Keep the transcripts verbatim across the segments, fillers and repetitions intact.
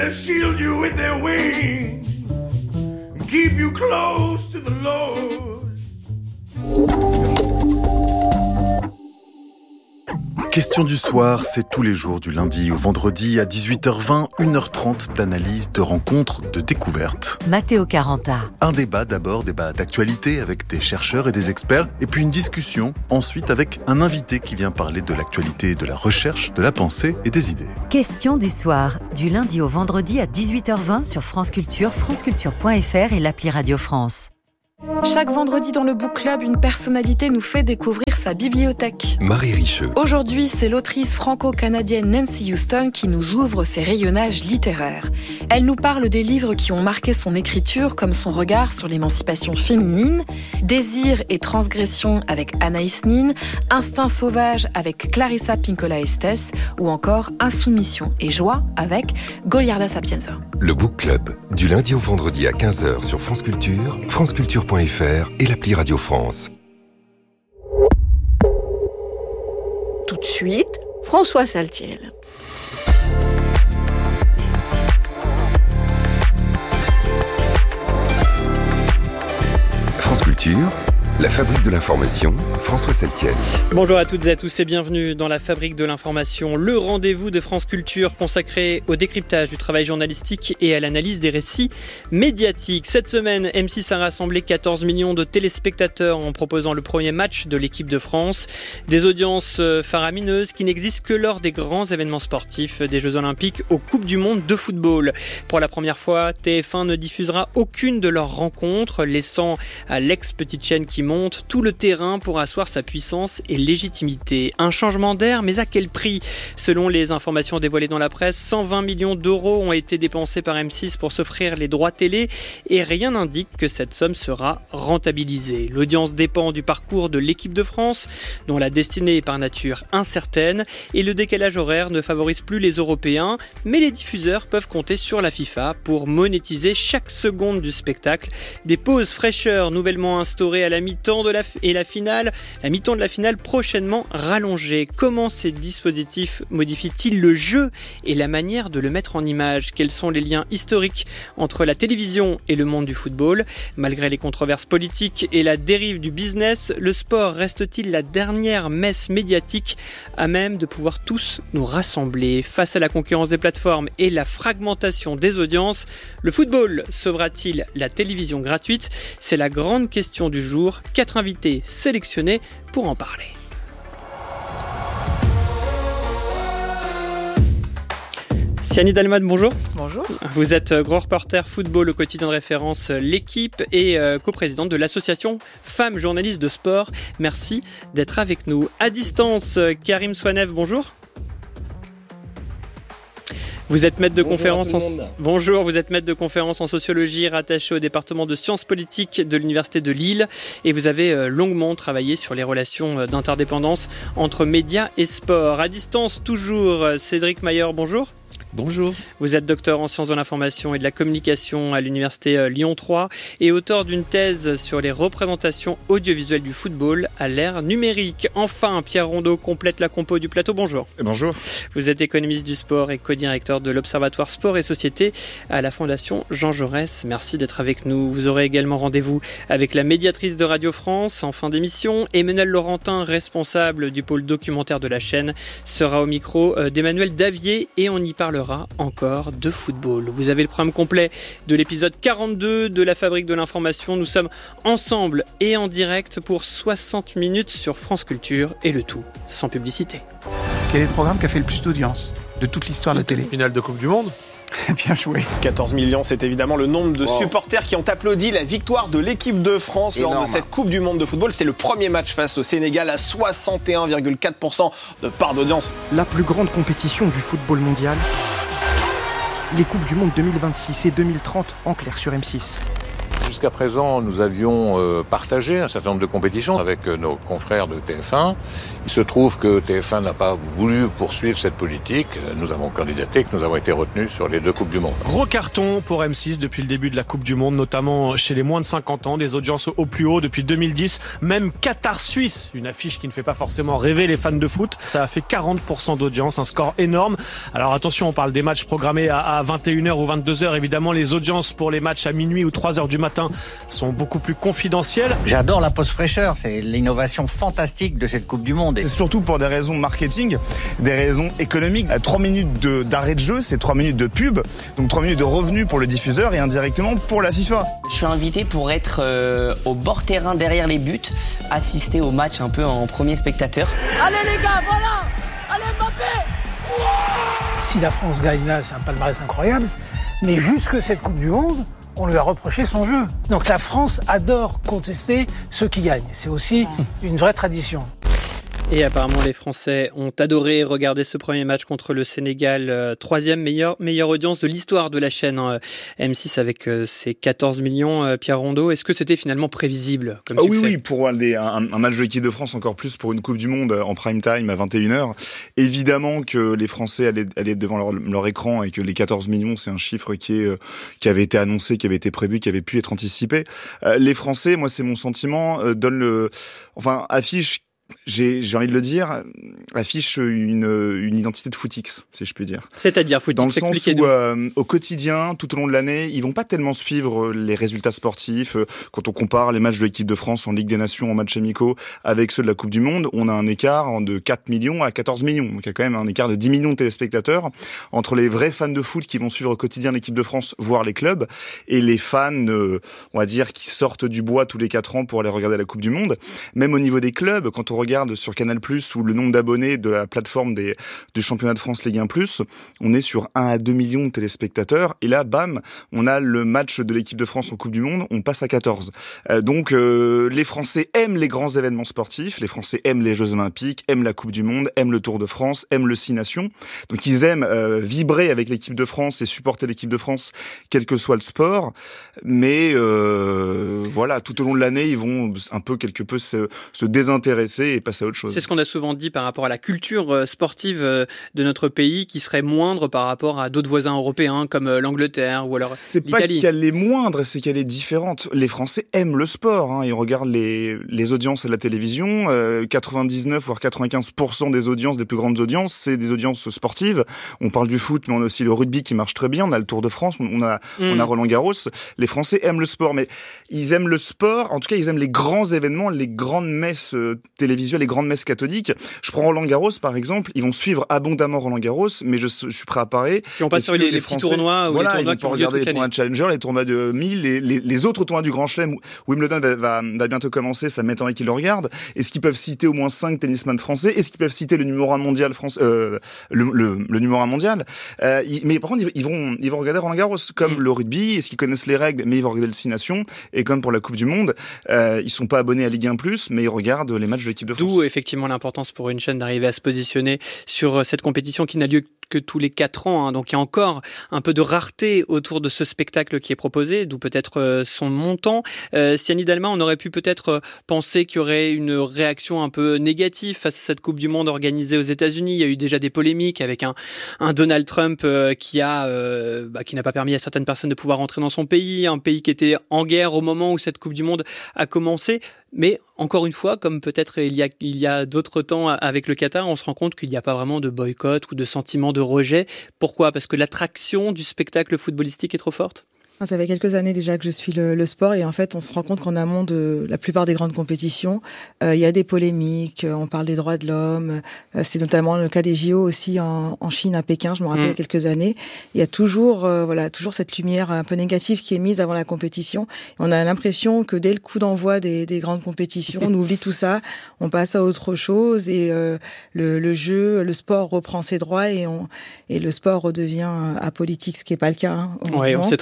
they'll shield you with their wings and keep you close to the Lord. Question du soir, c'est tous les jours du lundi au vendredi à dix-huit heures vingt, une heure trente d'analyse, de rencontres, de découvertes. Matteo Caranta. Un débat d'abord, débat d'actualité avec des chercheurs et des experts, et puis une discussion ensuite avec un invité qui vient parler de l'actualité, de la recherche, de la pensée et des idées. Question du soir, du lundi au vendredi à dix-huit heures vingt sur France Culture, franceculture point f r et l'appli Radio France. Chaque vendredi dans le Book Club, une personnalité nous fait découvrir sa bibliothèque. Marie Richeux. Aujourd'hui, c'est l'autrice franco-canadienne Nancy Houston qui nous ouvre ses rayonnages littéraires. Elle nous parle des livres qui ont marqué son écriture, comme son regard sur l'émancipation féminine, Désir et transgression avec Anaïs Nin, Instinct sauvage avec Clarissa Pinkola Estes, ou encore Insoumission et joie avec Goliarda Sapienza. Le Book Club, du lundi au vendredi à quinze heures sur France Culture, franceculture point f r et l'appli Radio France. Tout de suite, François Saltiel. France Culture, la fabrique de l'information, François Saltiel. Bonjour à toutes et à tous et bienvenue dans la fabrique de l'information, le rendez-vous de France Culture consacré au décryptage du travail journalistique et à l'analyse des récits médiatiques. Cette semaine, M six a rassemblé quatorze millions de téléspectateurs en proposant le premier match de l'équipe de France. Des audiences faramineuses qui n'existent que lors des grands événements sportifs des Jeux Olympiques aux Coupes du Monde de football. Pour la première fois, T F un ne diffusera aucune de leurs rencontres, laissant à l'ex-petite chaîne qui monte tout le terrain pour asseoir sa puissance et légitimité. Un changement d'air, mais à quel prix ? Selon les informations dévoilées dans la presse, cent vingt millions d'euros ont été dépensés par M six pour s'offrir les droits télé et rien n'indique que cette somme sera rentabilisée. L'audience dépend du parcours de l'équipe de France, dont la destinée est par nature incertaine, et le décalage horaire ne favorise plus les Européens, mais les diffuseurs peuvent compter sur la FIFA pour monétiser chaque seconde du spectacle. Des pauses fraîcheurs nouvellement instaurées à la mi-temps de la f- et la finale, la mi-temps de la finale prochainement rallongée. Comment ces dispositifs modifient-ils le jeu et la manière de le mettre en image ? Quels sont les liens historiques entre la télévision et le monde du football ? Malgré les controverses politiques et la dérive du business, le sport reste-t-il la dernière messe médiatique à même de pouvoir tous nous rassembler ? Face à la concurrence des plateformes et la fragmentation des audiences, le football sauvera-t-il la télévision gratuite ? C'est la grande question du jour. Quatre invités sélectionnés pour en parler. Siani Dalmad, bonjour. Bonjour. Vous êtes grand reporter football au quotidien de référence L'Équipe et euh, coprésidente de l'association Femmes Journalistes de Sport. Merci d'être avec nous. À distance, Karim Swanev, bonjour. Vous êtes maître de Bonjour conférence en... monde. Bonjour, vous êtes maître de conférence en sociologie rattaché au département de sciences politiques de l'Université de Lille et vous avez euh, longuement travaillé sur les relations euh, d'interdépendance entre médias et sport. À distance, toujours, Cédric Mayer, bonjour. Bonjour. Vous êtes docteur en sciences de l'information et de la communication à l'université Lyon trois et auteur d'une thèse sur les représentations audiovisuelles du football à l'ère numérique. Enfin, Pierre Rondeau complète la compo du plateau. Bonjour. Et bonjour. Vous êtes économiste du sport et co-directeur de l'Observatoire Sport et Société à la Fondation Jean Jaurès. Merci d'être avec nous. Vous aurez également rendez-vous avec la médiatrice de Radio France en fin d'émission. Emmanuel Laurentin, responsable du pôle documentaire de la chaîne, sera au micro d'Emmanuel Davier et on y parlera encore de football. Vous avez le programme complet de l'épisode quarante-deux de la Fabrique de l'information. Nous sommes ensemble et en direct pour soixante minutes sur France Culture et le tout sans publicité. Quel est le programme qui a fait le plus d'audience de toute l'histoire de la télé ? Finale de Coupe du Monde. Bien joué. quatorze millions, c'est évidemment le nombre de wow. supporters qui ont applaudi la victoire de l'équipe de France Énorme. lors de cette Coupe du Monde de football. C'est le premier match face au Sénégal à soixante et un virgule quatre pour cent de part d'audience. La plus grande compétition du football mondial. Les Coupes du Monde deux mille vingt-six et deux mille trente en clair sur M six. Jusqu'à présent, nous avions euh, partagé un certain nombre de compétitions avec euh, nos confrères de T F un. Il se trouve que T F un n'a pas voulu poursuivre cette politique. Nous avons candidaté, que nous avons été retenus sur les deux Coupes du Monde. Gros carton pour M six depuis le début de la Coupe du Monde, notamment chez les moins de cinquante ans, des audiences au plus haut depuis deux mille dix, même Qatar-Suisse, une affiche qui ne fait pas forcément rêver les fans de foot. Ça a fait quarante pour cent d'audience, un score énorme. Alors attention, on parle des matchs programmés à vingt et une heures ou vingt-deux heures. Évidemment, les audiences pour les matchs à minuit ou trois heures du matin sont beaucoup plus confidentielles. J'adore la pause fraîcheur, c'est l'innovation fantastique de cette Coupe du Monde. C'est surtout pour des raisons marketing, des raisons économiques. trois minutes de, d'arrêt de jeu, c'est trois minutes de pub, donc trois minutes de revenus pour le diffuseur et indirectement pour la FIFA. Je suis invité pour être euh, au bord terrain derrière les buts, assister au match un peu en premier spectateur. Allez les gars, voilà! Allez Mbappé! Wow! Si la France gagne là, c'est un palmarès incroyable, mais jusque cette Coupe du Monde, on lui a reproché son jeu. Donc la France adore contester ceux qui gagnent. C'est aussi une vraie tradition. Et apparemment, les Français ont adoré regarder ce premier match contre le Sénégal. Euh, troisième meilleure, meilleure audience de l'histoire de la chaîne hein, M six avec euh, ses quatorze millions. Euh, Pierre Rondeau, est-ce que c'était finalement prévisible comme ah, succès ? Oui, oui, pour un, un, un match de l'équipe de France, encore plus pour une Coupe du Monde en prime time à vingt et une heures. Évidemment que les Français allaient, allaient être devant leur, leur écran et que les quatorze millions, c'est un chiffre qui, est, qui avait été annoncé, qui avait été prévu, qui avait pu être anticipé. Euh, les Français, moi c'est mon sentiment, euh, donnent le... Enfin, affichent J'ai, j'ai envie de le dire, affiche une, une identité de footix, si je puis dire. C'est-à-dire footix, dans le sens où euh, au quotidien, tout au long de l'année, ils vont pas tellement suivre les résultats sportifs. Quand on compare les matchs de l'équipe de France en Ligue des Nations, en matchs amicaux, avec ceux de la Coupe du Monde, on a un écart de quatre millions à quatorze millions. Donc il y a quand même un écart de dix millions de téléspectateurs entre les vrais fans de foot qui vont suivre au quotidien l'équipe de France, voire les clubs, et les fans, euh, on va dire, qui sortent du bois tous les quatre ans pour aller regarder la Coupe du Monde. Même au niveau des clubs, quand on regarde sur Canal+, ou le nombre d'abonnés de la plateforme des, du championnat de France Ligue un plus, on est sur un à deux millions de téléspectateurs. Et là, bam, on a le match de l'équipe de France en Coupe du Monde, on passe à quatorze. Euh, donc, euh, les Français aiment les grands événements sportifs, les Français aiment les Jeux Olympiques, aiment la Coupe du Monde, aiment le Tour de France, aiment le Six Nations. Donc, ils aiment euh, vibrer avec l'équipe de France et supporter l'équipe de France, quel que soit le sport. Mais euh, voilà, tout au long de l'année, ils vont un peu, quelque peu se, se désintéresser et passer à autre chose. C'est ce qu'on a souvent dit par rapport à la culture sportive de notre pays qui serait moindre par rapport à d'autres voisins européens comme l'Angleterre ou alors c'est l'Italie. C'est pas qu'elle est moindre, c'est qu'elle est différente. Les Français aiment le sport, hein. Ils regardent les, les audiences à la télévision. Euh, quatre-vingt-dix-neuf voire quatre-vingt-quinze pour cent des audiences, des plus grandes audiences, c'est des audiences sportives. On parle du foot, mais on a aussi le rugby qui marche très bien. On a le Tour de France, on a, mmh. on a Roland Garros. Les Français aiment le sport, mais ils aiment le sport. En tout cas, ils aiment les grands événements, les grandes messes euh, télévisuelles, les grandes messes cathodiques. Je prends Roland Garros par exemple, ils vont suivre abondamment Roland Garros, mais je, je suis prêt à parier. Puis on passe sur les, les petits tournois ou voilà, les tournois ils vont pas regarder les tournois de Challenger, les tournois de mille, les, les, les autres tournois du Grand Chelem. Wimbledon va, va, va bientôt commencer, ça m'étonnerait qu'ils le regardent. Est-ce qu'ils peuvent citer au moins cinq tennisman français? Est-ce qu'ils peuvent citer le numéro un mondial français, euh, le, le, le numéro un mondial? euh, ils, Mais par contre, ils vont, ils vont regarder Roland Garros comme mmh. le rugby. Est-ce qu'ils connaissent les règles? Mais ils vont regarder le Six Nations. Et comme pour la Coupe du Monde, euh, ils sont pas abonnés à Ligue un plus, mais ils regardent les matchs de l'équipe de France. D'où effectivement l'importance pour une chaîne d'arriver à se positionner sur cette compétition qui n'a lieu que tous les quatre ans, hein. Donc il y a encore un peu de rareté autour de ce spectacle qui est proposé, d'où peut-être euh, son montant. Euh, Siani Dalma, on aurait pu peut-être euh, penser qu'il y aurait une réaction un peu négative face à cette Coupe du Monde organisée aux États-Unis. Il y a eu déjà des polémiques avec un, un Donald Trump euh, qui a, euh, bah, qui n'a pas permis à certaines personnes de pouvoir rentrer dans son pays, un pays qui était en guerre au moment où cette Coupe du Monde a commencé. Mais encore une fois, comme peut-être il y a, il y a d'autres temps avec le Qatar, on se rend compte qu'il n'y a pas vraiment de boycott ou de sentiment de rejet. Pourquoi ? Parce que l'attraction du spectacle footballistique est trop forte ? Ça fait quelques années déjà que je suis le, le sport et en fait on se rend compte qu'en amont de la plupart des grandes compétitions, euh, il y a des polémiques, on parle des droits de l'homme, euh, c'est notamment le cas des J O aussi en, en Chine, à Pékin, je me rappelle mmh. il y a quelques années. Il y a toujours, euh, voilà, toujours cette lumière un peu négative qui est mise avant la compétition. Et on a l'impression que dès le coup d'envoi des, des grandes compétitions, on oublie tout ça, on passe à autre chose et euh, le, le jeu, le sport reprend ses droits et, on, et le sport redevient apolitique, ce qui n'est pas le cas. Hein, oui, on sait très bien que le sport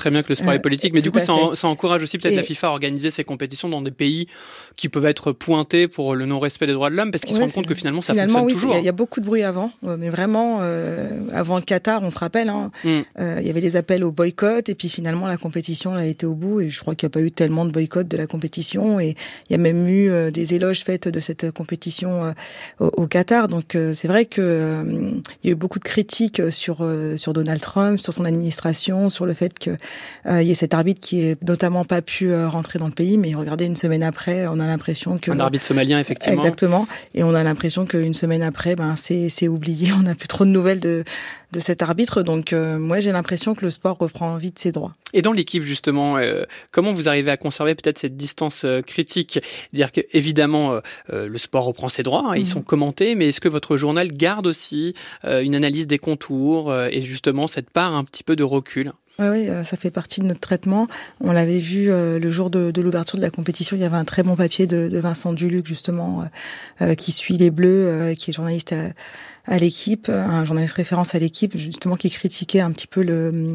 pour les politiques, mais tout du coup, à ça, en, ça encourage aussi peut-être Et- la FIFA à organiser ces compétitions dans des pays qui peuvent être pointés pour le non-respect des droits de l'homme, parce qu'ils Ouais, se rendent c'est- compte que finalement, ça finalement, fonctionne oui, toujours. Il y, a- il y a beaucoup de bruit avant, euh, mais vraiment, euh, avant le Qatar, on se rappelle, hein, Mm. euh, il y avait des appels au boycott, et puis finalement, la compétition elle a été au bout, et je crois qu'il n'y a pas eu tellement de boycott de la compétition, et il y a même eu euh, des éloges faits de cette compétition euh, au, au Qatar. Donc, euh, c'est vrai que euh, il y a eu beaucoup de critiques sur euh, sur Donald Trump, sur son administration, sur le fait que euh, il y ait cet arbitre qui est notamment pas pu euh, rentrer dans le pays, mais regardez, une semaine après, on a l'impression que... Un arbitre somalien, effectivement. Exactement. Et on a l'impression qu'une semaine après, ben, c'est, c'est oublié. On n'a plus trop de nouvelles de, de cet arbitre. Donc, euh, moi, j'ai l'impression que le sport reprend vite ses droits. Et dans l'équipe, justement, euh, comment vous arrivez à conserver peut-être cette distance euh, critique ? C'est-à-dire qu'évidemment, euh, euh, le sport reprend ses droits, hein, ils Mhm. sont commentés, mais est-ce que votre journal garde aussi euh, une analyse des contours euh, et justement cette part un petit peu de recul ? Oui, oui, euh, ça fait partie de notre traitement. On l'avait vu euh, le jour de, de l'ouverture de la compétition. Il y avait un très bon papier de, de Vincent Duluc, justement, euh, euh, qui suit les Bleus, euh, qui est journaliste à, à l'équipe, un journaliste référence à l'équipe, justement, qui critiquait un petit peu le,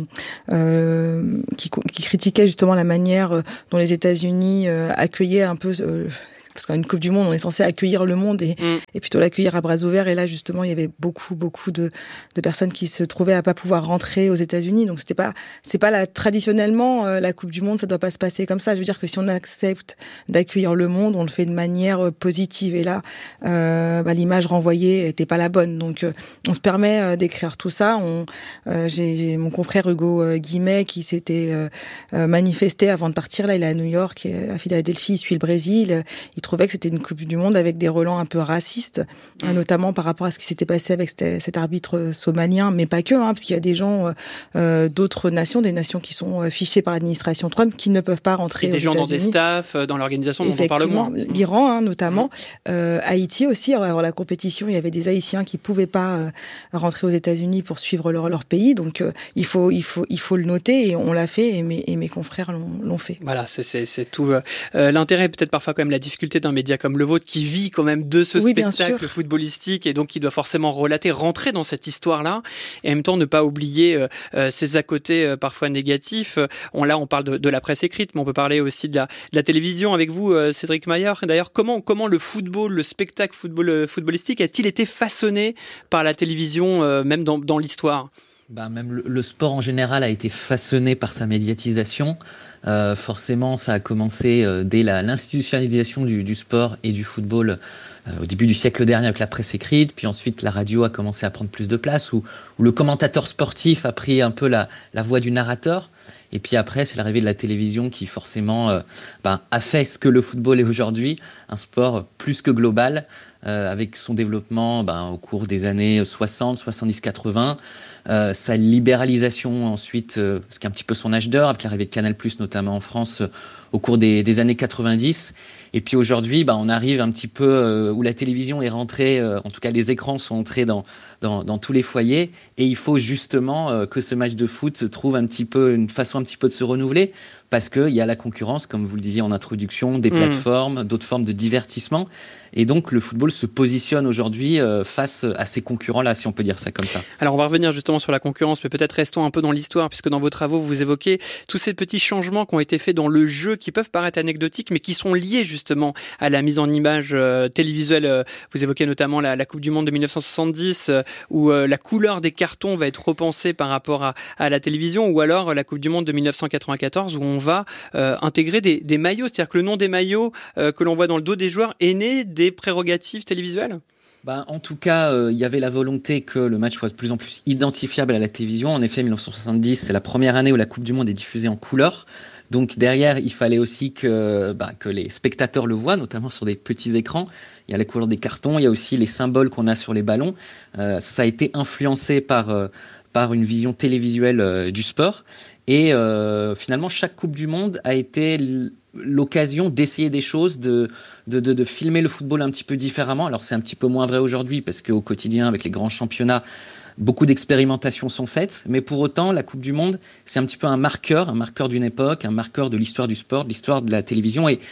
euh, qui, qui critiquait justement la manière dont les États-Unis euh, accueillaient un peu. Euh, parce qu'une Coupe du Monde, on est censé accueillir le monde et, mm. et plutôt l'accueillir à bras ouverts. Et là, justement, il y avait beaucoup, beaucoup de, de personnes qui se trouvaient à pas pouvoir rentrer aux États-Unis. Donc, c'était pas, c'est pas la, traditionnellement, euh, la Coupe du Monde, ça doit pas se passer comme ça. Je veux dire que si on accepte d'accueillir le monde, on le fait de manière euh, positive. Et là, euh, bah, l'image renvoyée était pas la bonne. Donc, euh, on se permet euh, d'écrire tout ça. On, euh, j'ai, j'ai mon confrère Hugo euh, Guimet qui s'était euh, euh, manifesté avant de partir. Là, il est à New York, à Philadelphie, il suit le Brésil. Il trouvait que c'était une Coupe du Monde avec des relents un peu racistes, mmh. notamment par rapport à ce qui s'était passé avec cet, cet arbitre somalien, mais pas que, hein, parce qu'il y a des gens euh, d'autres nations, des nations qui sont fichées par l'administration Trump, qui ne peuvent pas rentrer aux États-Unis. Et des gens dans des staffs, dans l'organisation dont on parle moins. L'Iran, hein, notamment. Mmh. Euh, Haïti aussi, avant la compétition, il y avait des Haïtiens qui pouvaient pas euh, rentrer aux États-Unis pour suivre leur, leur pays, donc euh, il, faut, il, faut, il faut le noter, et on l'a fait, et mes, et mes confrères l'ont, l'ont fait. Voilà, c'est, c'est, c'est tout. Euh, l'intérêt, peut-être parfois quand même la difficulté d'un média comme le vôtre qui vit quand même de ce oui, spectacle footballistique et donc qui doit forcément relater, rentrer dans cette histoire-là et en même temps ne pas oublier euh, euh, ses à côté euh, parfois négatifs. On, là, on parle de, de la presse écrite, mais on peut parler aussi de la, de la télévision avec vous, euh, Cédric Maillard. D'ailleurs, comment, comment le football, le spectacle football, euh, footballistique a-t-il été façonné par la télévision, euh, même dans, dans l'histoire ? Bah, même le, le sport en général a été façonné par sa médiatisation. Euh, forcément, ça a commencé euh, dès la, l'institutionnalisation du, du sport et du football euh, au début du siècle dernier avec la presse écrite, puis ensuite la radio a commencé à prendre plus de place, où, où le commentateur sportif a pris un peu la, la voix du narrateur. Et puis après, c'est l'arrivée de la télévision qui forcément euh, ben, a fait ce que le football est aujourd'hui, un sport plus que global, euh, avec son développement ben, au cours des années soixante, soixante-dix, quatre-vingts, euh, sa libéralisation ensuite, euh, ce qui est un petit peu son âge d'or, avec l'arrivée de Canal+, notamment en France, euh, au cours des, des années quatre-vingt-dix. Et puis aujourd'hui, ben, on arrive un petit peu euh, où la télévision est rentrée, euh, en tout cas les écrans sont entrés dans, dans, dans tous les foyers, et il faut justement euh, que ce match de foot trouve un petit peu une façon un petit peu de se renouveler, parce qu'il y a la concurrence, comme vous le disiez en introduction, des plateformes, mmh. d'autres formes de divertissement. Et donc, le football se positionne aujourd'hui euh, face à ces concurrents-là, si on peut dire ça comme ça. Alors, on va revenir justement sur la concurrence, mais peut-être restons un peu dans l'histoire, puisque dans vos travaux, vous évoquez tous ces petits changements qui ont été faits dans le jeu, qui peuvent paraître anecdotiques, mais qui sont liés justement à la mise en image euh, télévisuelle. Euh, vous évoquez notamment la, la Coupe du Monde de dix-neuf cent soixante-dix, euh, où euh, la couleur des cartons va être repensée par rapport à, à la télévision, ou alors la Coupe du Monde de dix-neuf cent quatre-vingt-quatorze, où on va euh, intégrer des, des maillots, c'est-à-dire que le nom des maillots euh, que l'on voit dans le dos des joueurs est né des prérogatives télévisuelles. Ben, en tout cas, il euh, y avait la volonté que le match soit de plus en plus identifiable à la télévision. En effet, dix-neuf cent soixante-dix, c'est la première année où la Coupe du Monde est diffusée en couleur. Donc derrière, il fallait aussi que, ben, que les spectateurs le voient, notamment sur des petits écrans. Il y a la couleur des cartons, il y a aussi les symboles qu'on a sur les ballons. Euh, ça a été influencé par, euh, par une vision télévisuelle euh, du sport. Et euh, finalement, chaque Coupe du Monde a été l'occasion d'essayer des choses, de, de, de, de filmer le football un petit peu différemment. Alors c'est un petit peu moins vrai aujourd'hui, parce qu'au quotidien, avec les grands championnats, beaucoup d'expérimentations sont faites, mais pour autant, la Coupe du Monde, c'est un petit peu un marqueur, un marqueur d'une époque, un marqueur de l'histoire du sport, de l'histoire de la télévision, et,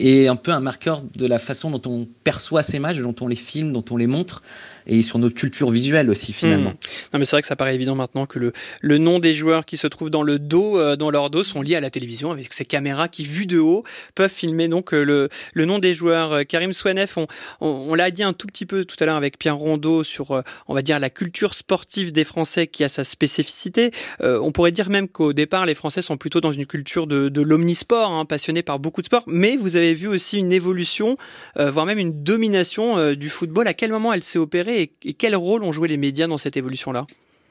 et un peu un marqueur de la façon dont on perçoit ces matchs, dont on les filme, dont on les montre, et sur notre culture visuelle aussi finalement. Mmh. Non mais c'est vrai que ça paraît évident maintenant que le, le nom des joueurs qui se trouvent dans le dos, euh, dans leur dos, sont liés à la télévision avec ces caméras qui, vues de haut, peuvent filmer donc euh, le, le nom des joueurs. Euh, Karim Souanef, on, on, on l'a dit un tout petit peu tout à l'heure avec Pierre Rondeau sur, euh, on va dire, la culture sportive des Français qui a sa spécificité. Euh, on pourrait dire même qu'au départ, les Français sont plutôt dans une culture de, de l'omnisport, hein, passionnés par beaucoup de sports, mais vous avez vu aussi une évolution, euh, voire même une domination euh, du football. À quel moment elle s'est opérée et, et quel rôle ont joué les médias dans cette évolution-là ?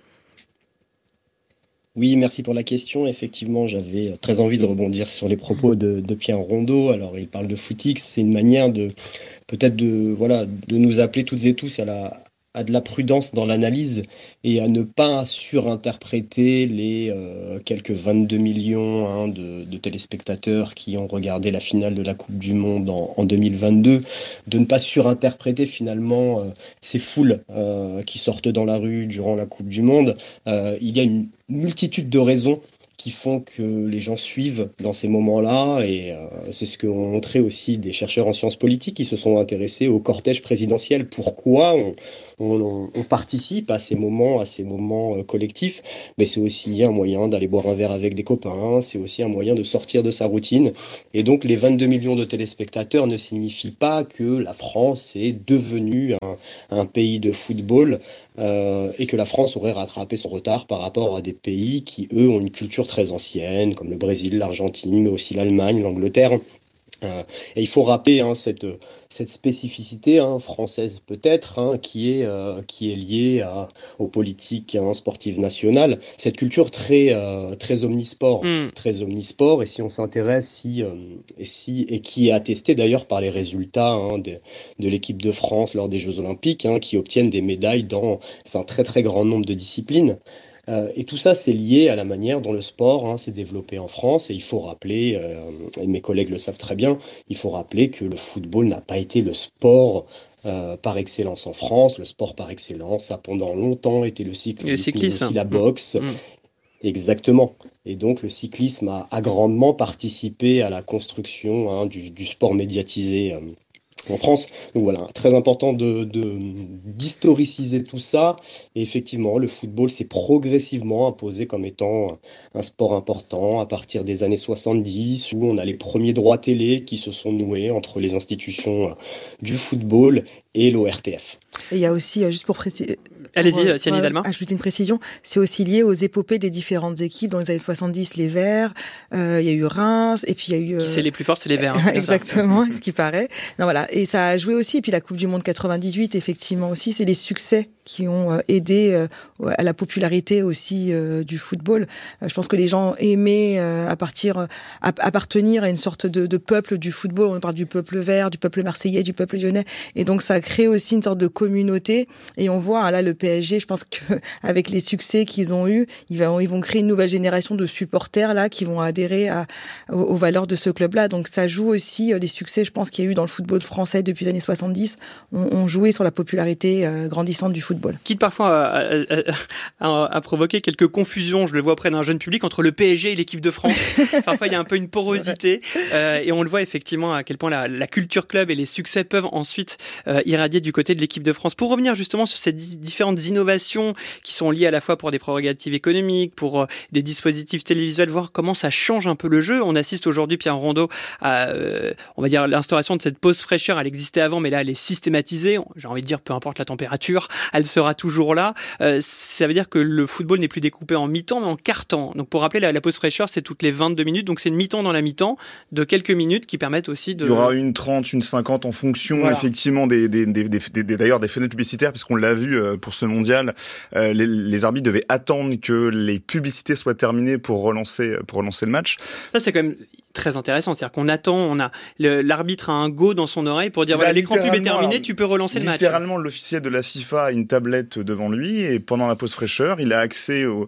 Oui, merci pour la question. Effectivement, j'avais très envie de rebondir sur les propos de, de Pierre Rondeau. Alors, il parle de footix, c'est une manière de peut-être de voilà de nous appeler toutes et tous à la à de la prudence dans l'analyse et à ne pas surinterpréter les euh, quelques vingt-deux millions hein, de, de téléspectateurs qui ont regardé la finale de la Coupe du Monde en, en deux mille vingt-deux, de ne pas surinterpréter finalement euh, ces foules euh, qui sortent dans la rue durant la Coupe du Monde. Euh, il y a une multitude de raisons qui font que les gens suivent dans ces moments-là, et euh, c'est ce qu'ont montré aussi des chercheurs en sciences politiques qui se sont intéressés au cortège présidentiel. Pourquoi on, on, on participe à ces moments, à ces moments euh, collectifs? Mais c'est aussi un moyen d'aller boire un verre avec des copains, c'est aussi un moyen de sortir de sa routine. Et donc les vingt-deux millions de téléspectateurs ne signifient pas que la France est devenue un, un pays de football. Euh, et que la France aurait rattrapé son retard par rapport à des pays qui, eux, ont une culture très ancienne, comme le Brésil, l'Argentine, mais aussi l'Allemagne, l'Angleterre. Euh, et il faut rappeler hein, cette, cette spécificité hein, française peut-être, hein, qui, est, euh, qui est liée à, aux politiques hein, sportives nationales. Cette culture très, euh, très omnisport, mm. très omnisport. Et si on s'intéresse, si, euh, et, si, et qui est attesté d'ailleurs par les résultats hein, de, de l'équipe de France lors des Jeux Olympiques, hein, qui obtiennent des médailles dans un très très grand nombre de disciplines. Euh, et tout ça, c'est lié à la manière dont le sport hein, s'est développé en France. Et il faut rappeler, euh, et mes collègues le savent très bien, il faut rappeler que le football n'a pas été le sport euh, par excellence en France. Le sport par excellence a pendant longtemps été le cyclisme, le cyclisme. mais aussi la boxe. Mmh. Exactement. Et donc le cyclisme a, a grandement participé à la construction hein, du, du sport médiatisé euh, en France. Donc voilà, très important de, de, d'historiciser tout ça. Et effectivement, le football s'est progressivement imposé comme étant un sport important à partir des années soixante-dix, où on a les premiers droits télé qui se sont noués entre les institutions du football et l'O R T F. Et il y a aussi, juste pour préciser... Allez-y, euh, Siani Dalma. Ajouter une précision, c'est aussi lié aux épopées des différentes équipes. Dans les années soixante-dix, les Verts, euh, il y a eu Reims, et puis il y a eu... Euh... Qui c'est les plus forts, c'est les Verts. Hein, exactement, ce qui paraît. Non, voilà. Et ça a joué aussi, et puis la Coupe du Monde quatre-vingt-dix-huit, effectivement aussi, c'est des succès qui ont aidé euh, à la popularité aussi euh, du football. Euh, je pense que les gens aimaient euh, à partir, à, appartenir à une sorte de, de peuple du football. On parle du peuple vert, du peuple marseillais, du peuple lyonnais. Et donc ça a créé aussi une sorte de communauté. Et on voit hein, là le P S G, je pense qu'avec les succès qu'ils ont eus, ils vont, ils vont créer une nouvelle génération de supporters là qui vont adhérer à, aux, aux valeurs de ce club-là. Donc ça joue aussi les succès, je pense, qu'il y a eu dans le football français depuis les années soixante-dix, ont, ont joué sur la popularité euh, grandissante du football. Quitte parfois à, à, à, à provoquer quelques confusions, je le vois auprès d'un jeune public, entre le P S G et l'équipe de France. Parfois, il y a un peu une porosité euh, et on le voit effectivement à quel point la, la culture club et les succès peuvent ensuite euh, irradier du côté de l'équipe de France. Pour revenir justement sur ces di- différentes innovations qui sont liées à la fois pour des prérogatives économiques, pour euh, des dispositifs télévisuels, voir comment ça change un peu le jeu. On assiste aujourd'hui, Pierre Rondeau, à euh, on va dire l'instauration de cette pause fraîcheur. Elle existait avant, mais là, elle est systématisée. J'ai envie de dire, peu importe la température, elle sera toujours là. Euh, ça veut dire que le football n'est plus découpé en mi-temps, mais en quart-temps. Donc pour rappeler, la, la pause fraîcheur, c'est toutes les vingt-deux minutes. Donc c'est une mi-temps dans la mi-temps de quelques minutes qui permettent aussi de... Il y aura une trente, une cinquante en fonction voilà. effectivement des, des, des, des, des, d'ailleurs des fenêtres publicitaires, puisqu'on l'a vu euh, pour ce mondial. Euh, les, les arbitres devaient attendre que les publicités soient terminées pour relancer, pour relancer le match. Ça, c'est quand même très intéressant. C'est-à-dire qu'on attend, on a le, l'arbitre a un go dans son oreille pour dire voilà, l'écran pub est terminé, tu peux relancer le match. Littéralement, l'officier de la FIFA a une tablette devant lui et pendant la pause fraîcheur, il a accès au,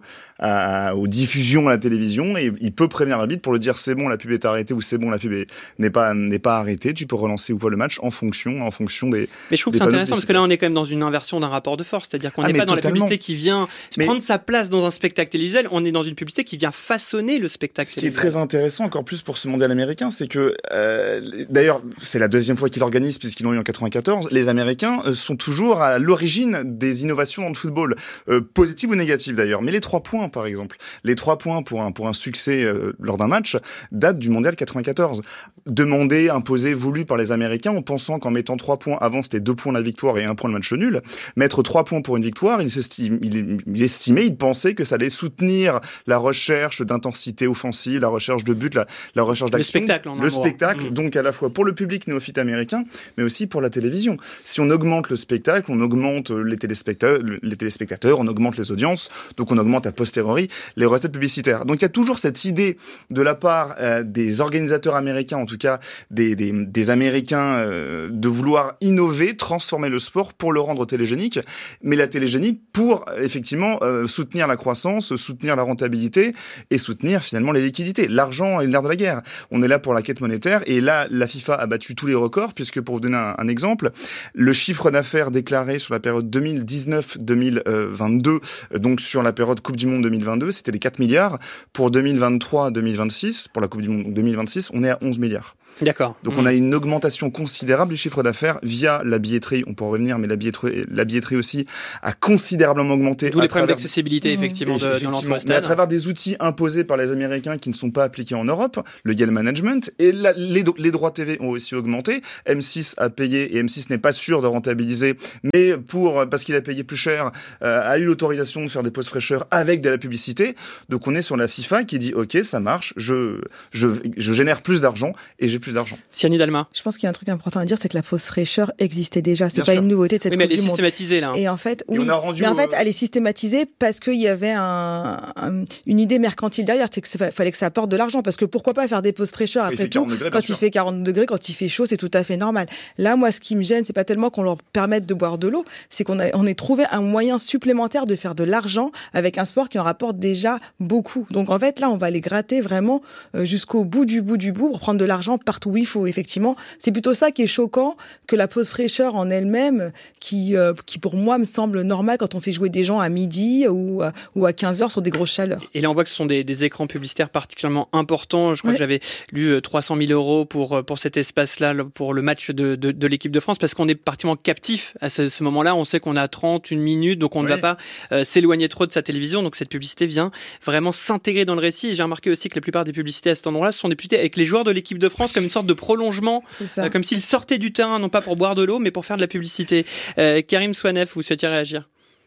à, aux diffusions à la télévision et il peut prévenir l'arbitre pour le dire c'est bon, la pub est arrêtée ou c'est bon, la pub est, n'est pas n'est pas arrêtée. Tu peux relancer ou pas le match en fonction en fonction des. Mais je trouve que c'est intéressant parce que là on est quand même dans une inversion d'un rapport de force, c'est-à-dire qu'on n'est ah, pas dans totalement. La publicité qui vient mais... prendre sa place dans un spectacle télévisuel, on est dans une publicité qui vient façonner le spectacle. Ce qui est très intéressant encore plus pour ce mondial américain, c'est que euh, d'ailleurs c'est la deuxième fois qu'ils l'organisent puisqu'ils l'ont eu en quatre-vingt-quatorze. Les Américains euh, sont toujours à l'origine des innovations dans le football, euh, positives ou négatives d'ailleurs. Mais les trois points par exemple, les trois points pour un pour un succès euh, lors d'un match datent du mondial quatre-vingt-quatorze. Demandé, imposé, voulu par les Américains en pensant qu'en mettant trois points, avant c'était deux points la victoire et un point le match nul, mettre trois points pour une victoire, il, il, il estimait, il pensait que ça allait soutenir la recherche d'intensité offensive, la recherche de but, la, la recherche d'action. Le spectacle, en Le spectacle, mmh. donc à la fois pour le public néophyte américain, mais aussi pour la télévision. Si on augmente le spectacle, on augmente les téléspectateurs, les téléspectateurs, on augmente les audiences, donc on augmente a posteriori les recettes publicitaires. Donc il y a toujours cette idée de la part euh, des organisateurs américains, en tout cas des, des, des Américains, euh, de vouloir innover, transformer le sport pour le rendre télégénique, mais la télégénie pour effectivement euh, soutenir la croissance, soutenir la rentabilité et soutenir finalement les liquidités. L'argent est le nerf de la guerre. On est là pour la quête monétaire et là la FIFA a battu tous les records puisque pour vous donner un, un exemple, le chiffre d'affaires déclaré sur la période deux mille dix-neuf deux mille vingt-deux, donc sur la période Coupe du Monde deux mille vingt-deux, c'était des quatre milliards. Pour deux mille vingt-trois deux mille vingt-six, pour la Coupe du Monde deux mille vingt-six, on est à onze milliards. D'accord. Donc mmh. on a une augmentation considérable du chiffre d'affaires via la billetterie. On peut en revenir, mais la billetterie, la billetterie aussi a considérablement augmenté. D'où les problèmes travers... d'accessibilité, mmh. effectivement, de, effectivement. dans l'entrée au stade. Mais à travers des outils imposés par les Américains qui ne sont pas appliqués en Europe, le game management, et la, les, les droits T V ont aussi augmenté. M six a payé, et M six n'est pas sûr de rentabiliser, mais pour, parce qu'il a payé plus cher, euh, a eu l'autorisation de faire des pauses fraîcheurs avec de la publicité. Donc on est sur la FIFA qui dit, ok, ça marche, je, je, je génère plus d'argent et j'ai plus d'argent. Siani Dalma. Je pense qu'il y a un truc important à dire, c'est que la pause fraîcheur existait déjà. C'est Bien pas sûr. Une nouveauté de cette oui, mais Coupe elle est du monde. systématisée là. Et en fait, oui. Et on a rendu mais en au... fait, elle est systématisée parce qu'il y avait un, un, une idée mercantile derrière. C'est qu'il fallait que ça apporte de l'argent. Parce que pourquoi pas faire des pauses fraîcheurs après tout, degrés, quand sûr. il fait quarante degrés, quand il fait chaud, c'est tout à fait normal. Là, moi, ce qui me gêne, c'est pas tellement qu'on leur permette de boire de l'eau, c'est qu'on a, on ait trouvé un moyen supplémentaire de faire de l'argent avec un sport qui en rapporte déjà beaucoup. Donc en fait, là, on va les gratter vraiment jusqu'au bout du bout du bout pour prendre de l'argent partout où il faut. Effectivement, c'est plutôt ça qui est choquant que la pause fraîcheur en elle-même, qui, euh, qui pour moi me semble normale quand on fait jouer des gens à midi ou, euh, ou à quinze heures sur des grosses chaleurs. Et là, on voit que ce sont des, des écrans publicitaires particulièrement importants. Je crois ouais. que j'avais lu trois cent mille euros pour, pour cet espace-là, pour le match de, de, de l'équipe de France, parce qu'on est particulièrement captif à ce, ce moment-là. On sait qu'on a trente, une minute, donc on oui. ne va pas euh, s'éloigner trop de sa télévision. Donc cette publicité vient vraiment s'intégrer dans le récit. Et j'ai remarqué aussi que la plupart des publicités à cet endroit-là, ce sont des publicités avec les joueurs de l'équipe de France comme une sorte de prolongement, euh, comme s'ils sortaient du terrain, non pas pour boire de l'eau, mais pour faire de la publicité. Euh, Karim Souanef, vous souhaitiez réagir ?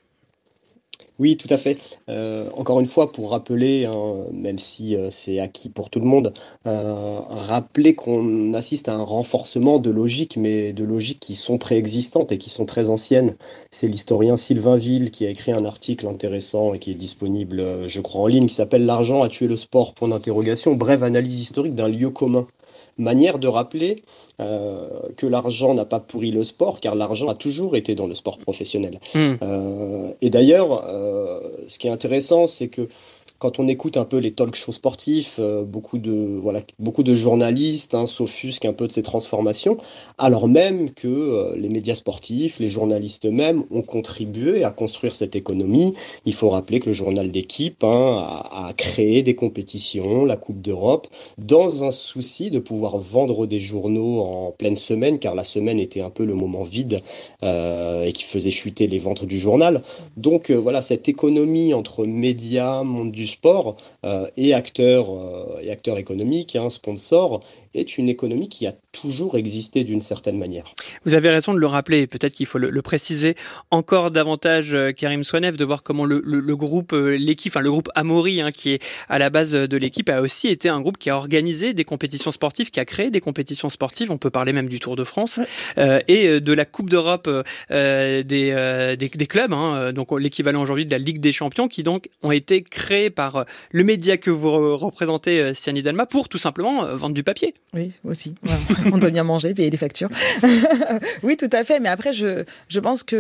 Oui, tout à fait. Euh, encore une fois, pour rappeler, hein, même si euh, c'est acquis pour tout le monde, euh, rappeler qu'on assiste à un renforcement de logiques, mais de logiques qui sont préexistantes et qui sont très anciennes. C'est l'historien Sylvain Ville qui a écrit un article intéressant et qui est disponible, euh, je crois, en ligne, qui s'appelle « L'argent a tué le sport », point d'interrogation, brève analyse historique d'un lieu commun. Manière de rappeler euh, que l'argent n'a pas pourri le sport, car l'argent a toujours été dans le sport professionnel. Mmh. Euh, et d'ailleurs, euh, ce qui est intéressant, c'est que quand on écoute un peu les talk shows sportifs, euh, beaucoup de voilà, beaucoup de journalistes hein, s'offusquent un peu de ces transformations, alors même que euh, les médias sportifs, les journalistes eux-mêmes ont contribué à construire cette économie. Il faut rappeler que le journal d'équipe hein, a, a créé des compétitions, la Coupe d'Europe, dans un souci de pouvoir vendre des journaux en pleine semaine, car la semaine était un peu le moment vide euh, et qui faisait chuter les ventes du journal. Donc euh, voilà, cette économie entre médias, monde du sport euh, et acteurs euh, et acteurs économiques, hein, sponsors, est une économie qui a toujours existé d'une certaine manière. Vous avez raison de le rappeler, peut-être qu'il faut le, le préciser encore davantage, euh, Karim Souanef, de voir comment le, le, le groupe, euh, l'équipe, enfin le groupe Amaury, hein, qui est à la base de l'équipe, a aussi été un groupe qui a organisé des compétitions sportives, qui a créé des compétitions sportives, on peut parler même du Tour de France, euh, et de la Coupe d'Europe euh, des, euh, des, des clubs, hein, donc l'équivalent aujourd'hui de la Ligue des Champions, qui donc ont été créés par le média que vous représentez, Siani Delma, pour tout simplement vendre du papier. Oui, aussi. Voilà. On doit bien manger, payer les factures. Oui, tout à fait. Mais après, je, je pense que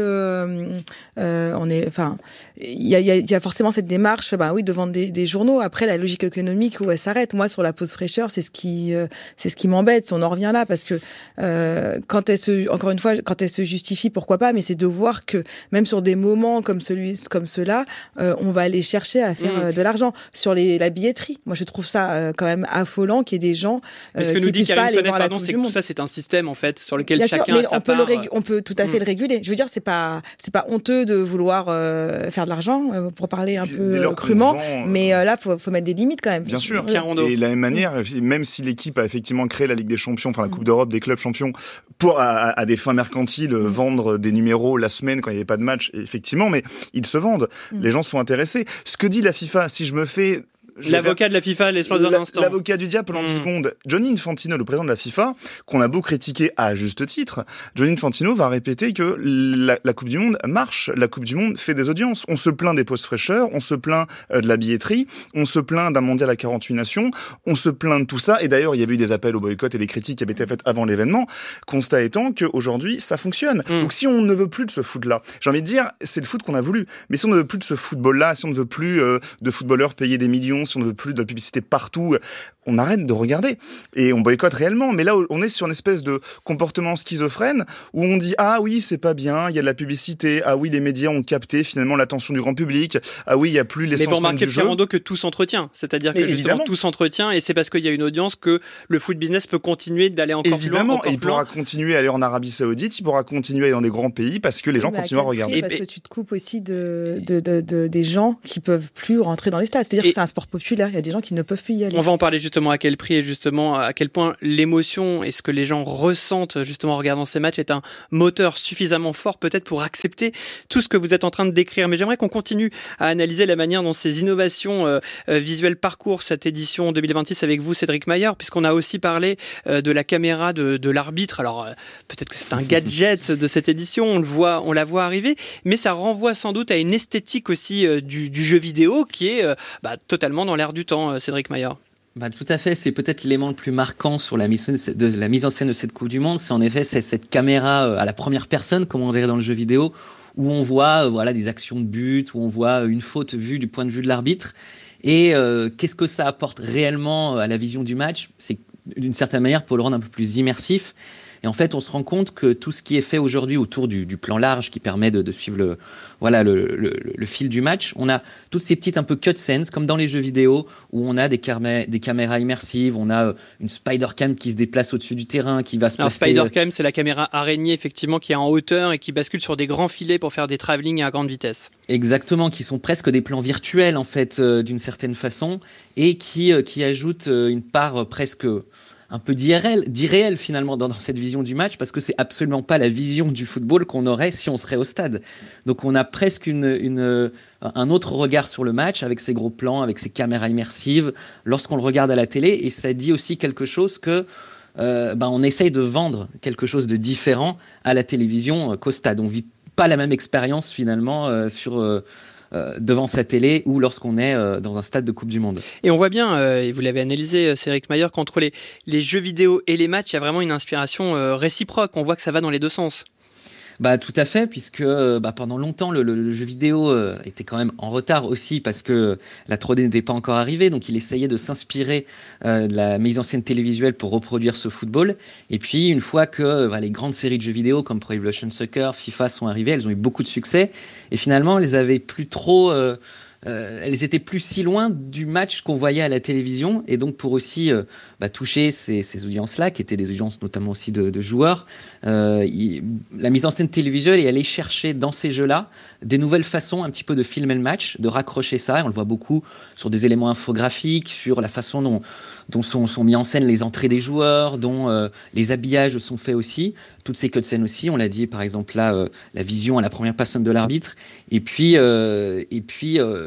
euh, on est, enfin, il y a, y a forcément cette démarche, bah oui, de vendre des, des journaux. Après, la logique économique où elle s'arrête. Moi, sur la pause fraîcheur, c'est ce qui, euh, c'est ce qui m'embête. Si on en revient là, parce que euh, quand elle se, encore une fois, quand elle se justifie, pourquoi pas. Mais c'est de voir que même sur des moments comme celui, comme ceux-là, euh, on va aller chercher à faire mmh. euh, de l'argent sur les, la billetterie. Moi, je trouve ça euh, quand même affolant qu'il y ait des gens euh, ce que qui nous dit puissent pas aller voir la pardon, Coupe c'est du que Monde. tout ça, c'est un système en fait sur lequel Bien chacun sûr, mais a sa on peut, part. le régu- on peut tout à fait mmh. le réguler. Je veux dire, c'est pas, c'est pas honteux de vouloir euh, faire de l'argent, euh, pour parler un peu euh, crûment, vend, mais euh, là, faut, faut mettre des limites quand même. Bien sûr. Ouais. Et de la même manière, même si l'équipe a effectivement créé la Ligue des Champions, enfin la Coupe d'Europe des clubs champions, pour à, à des fins mercantiles, mmh. vendre des numéros la semaine quand il n'y avait pas de match, effectivement, mais ils se vendent. Mmh. Les gens sont intéressés. Ce que dit la FIFA, si je me fais L'avocat de la FIFA, l'espace d'un instant. L'avocat du diable pendant dix mmh. secondes. Gianni Infantino, le président de la FIFA, qu'on a beau critiquer à juste titre, Gianni Infantino va répéter que la, la Coupe du Monde marche. La Coupe du Monde fait des audiences. On se plaint des pauses fraîcheurs, on se plaint euh, de la billetterie, on se plaint d'un mondial à quarante-huit nations, on se plaint de tout ça. Et d'ailleurs, il y avait eu des appels au boycott et des critiques qui avaient été faites avant l'événement. Constat étant qu'aujourd'hui, ça fonctionne. Mmh. Donc si on ne veut plus de ce foot-là, j'ai envie de dire, c'est le foot qu'on a voulu. Mais si on ne veut plus de ce football-là, si on ne veut plus euh, de footballeurs payer des millions, si on ne veut plus de la publicité partout, on arrête de regarder et on boycotte réellement. Mais là, on est sur une espèce de comportement schizophrène où on dit ah oui, c'est pas bien, il y a de la publicité, ah oui, les médias ont capté finalement l'attention du grand public, ah oui, il y a plus l'essence même du jeu. Mais vous remarquez, Pierre Rondeau, que tout s'entretient, c'est-à-dire que mais justement évidemment. tout s'entretient et c'est parce qu'il y a une audience que le foot business peut continuer d'aller encore évidemment, plus loin. Évidemment, il pourra continuer à aller en Arabie Saoudite, il pourra continuer à aller dans des grands pays parce que les gens mais continuent à, à regarder. Parce que tu te coupes aussi de, de, de, de des gens qui peuvent plus rentrer dans les stades. C'est-à-dire et que c'est un sport populaire. Il y a des gens qui ne peuvent plus y aller. On va en parler justement à quel prix et justement à quel point l'émotion et ce que les gens ressentent justement en regardant ces matchs est un moteur suffisamment fort peut-être pour accepter tout ce que vous êtes en train de décrire. Mais j'aimerais qu'on continue à analyser la manière dont ces innovations euh, euh, visuelles parcourent cette édition deux mille vingt-six avec vous, Cédric Maillard, puisqu'on a aussi parlé euh, de la caméra de, de l'arbitre. Alors euh, peut-être que c'est un gadget de cette édition, on le voit, on la voit arriver, mais ça renvoie sans doute à une esthétique aussi euh, du, du jeu vidéo qui est euh, bah, totalement dans l'air du temps, euh, Cédric Maillard. Bah, tout à fait, c'est peut-être l'élément le plus marquant sur la mise, de la mise en scène de cette Coupe du Monde, c'est en effet c'est cette caméra à la première personne, comme on dirait dans le jeu vidéo, où on voit euh, voilà, des actions de but, où on voit une faute vue du point de vue de l'arbitre. Et euh, qu'est-ce que ça apporte réellement à la vision du match ? C'est d'une certaine manière pour le rendre un peu plus immersif. Et en fait, on se rend compte que tout ce qui est fait aujourd'hui autour du, du plan large qui permet de, de suivre le, voilà, le, le, le fil du match, on a toutes ces petites un peu cutscenes, comme dans les jeux vidéo, où on a des, camé- des caméras immersives, on a une Spider-Cam qui se déplace au-dessus du terrain, qui va se Alors, placer... Spider-Cam, c'est la caméra araignée, effectivement, qui est en hauteur et qui bascule sur des grands filets pour faire des travelling à grande vitesse. Exactement, qui sont presque des plans virtuels, en fait, euh, d'une certaine façon, et qui, euh, qui ajoutent euh, une part euh, presque... un peu d'irréel, d'irréel finalement dans, dans cette vision du match, parce que c'est absolument pas la vision du football qu'on aurait si on serait au stade. Donc on a presque une, une, un autre regard sur le match avec ces gros plans, avec ces caméras immersives lorsqu'on le regarde à la télé, et ça dit aussi quelque chose que euh, ben on essaye de vendre quelque chose de différent à la télévision euh, qu'au stade. On vit pas la même expérience finalement euh, sur euh, Euh, devant sa télé ou lorsqu'on est euh, dans un stade de Coupe du Monde. Et on voit bien, euh, et vous l'avez analysé, Cédric Maillard, qu'entre les, les jeux vidéo et les matchs, il y a vraiment une inspiration euh, réciproque. On voit que ça va dans les deux sens. Bah tout à fait, puisque bah, pendant longtemps le, le, le jeu vidéo euh, était quand même en retard aussi parce que la trois D n'était pas encore arrivée, donc il essayait de s'inspirer euh, de la mise en scène télévisuelle pour reproduire ce football. Et puis une fois que bah, les grandes séries de jeux vidéo comme Pro Evolution Soccer, FIFA sont arrivées, elles ont eu beaucoup de succès et finalement elles avaient plus trop euh, Euh, elles étaient plus si loin du match qu'on voyait à la télévision, et donc pour aussi euh, bah, toucher ces, ces audiences-là, qui étaient des audiences notamment aussi de, de joueurs, euh, il, la mise en scène télévisuelle est allée chercher dans ces jeux-là des nouvelles façons un petit peu de filmer le match, de raccrocher ça, et on le voit beaucoup sur des éléments infographiques, sur la façon dont, dont sont, sont mis en scène les entrées des joueurs, dont euh, les habillages sont faits aussi, toutes ces cutscenes aussi, on l'a dit par exemple là, euh, la vision à la première personne de l'arbitre, et puis, euh, et puis euh,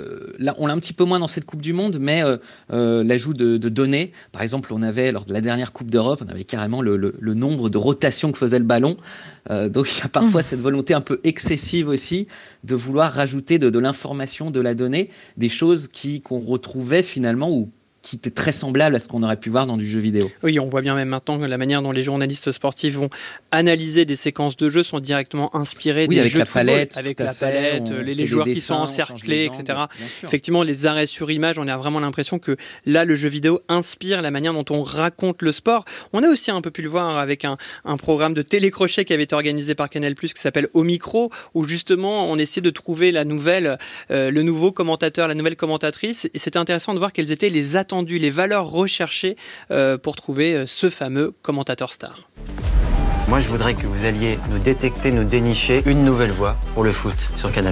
euh, là, on l'a un petit peu moins dans cette Coupe du Monde, mais euh, euh, l'ajout de, de données. Par exemple, on avait, lors de la dernière Coupe d'Europe, on avait carrément le, le, le nombre de rotations que faisait le ballon. Euh, donc, il y a parfois mmh. cette volonté un peu excessive aussi de vouloir rajouter de, de l'information, de la donnée, des choses qui, qu'on retrouvait finalement ou qui était très semblable à ce qu'on aurait pu voir dans du jeu vidéo. Oui, on voit bien même maintenant que la manière dont les journalistes sportifs vont analyser des séquences de jeux sont directement inspirés oui, des avec jeux la de football, palette, avec la palette, les, les joueurs dessins, qui sont encerclés, et cetera. Effectivement, les arrêts sur image, on a vraiment l'impression que là, le jeu vidéo inspire la manière dont on raconte le sport. On a aussi un peu pu le voir avec un, un programme de télécrochet qui avait été organisé par Canal+, qui s'appelle Au Micro, où justement, on essaie de trouver la nouvelle, euh, le nouveau commentateur, la nouvelle commentatrice. Et c'était intéressant de voir quelles étaient les attendus, les valeurs recherchées euh, pour trouver ce fameux commentateur star. Moi, je voudrais que vous alliez nous détecter, nous dénicher une nouvelle voie pour le foot sur Canal+.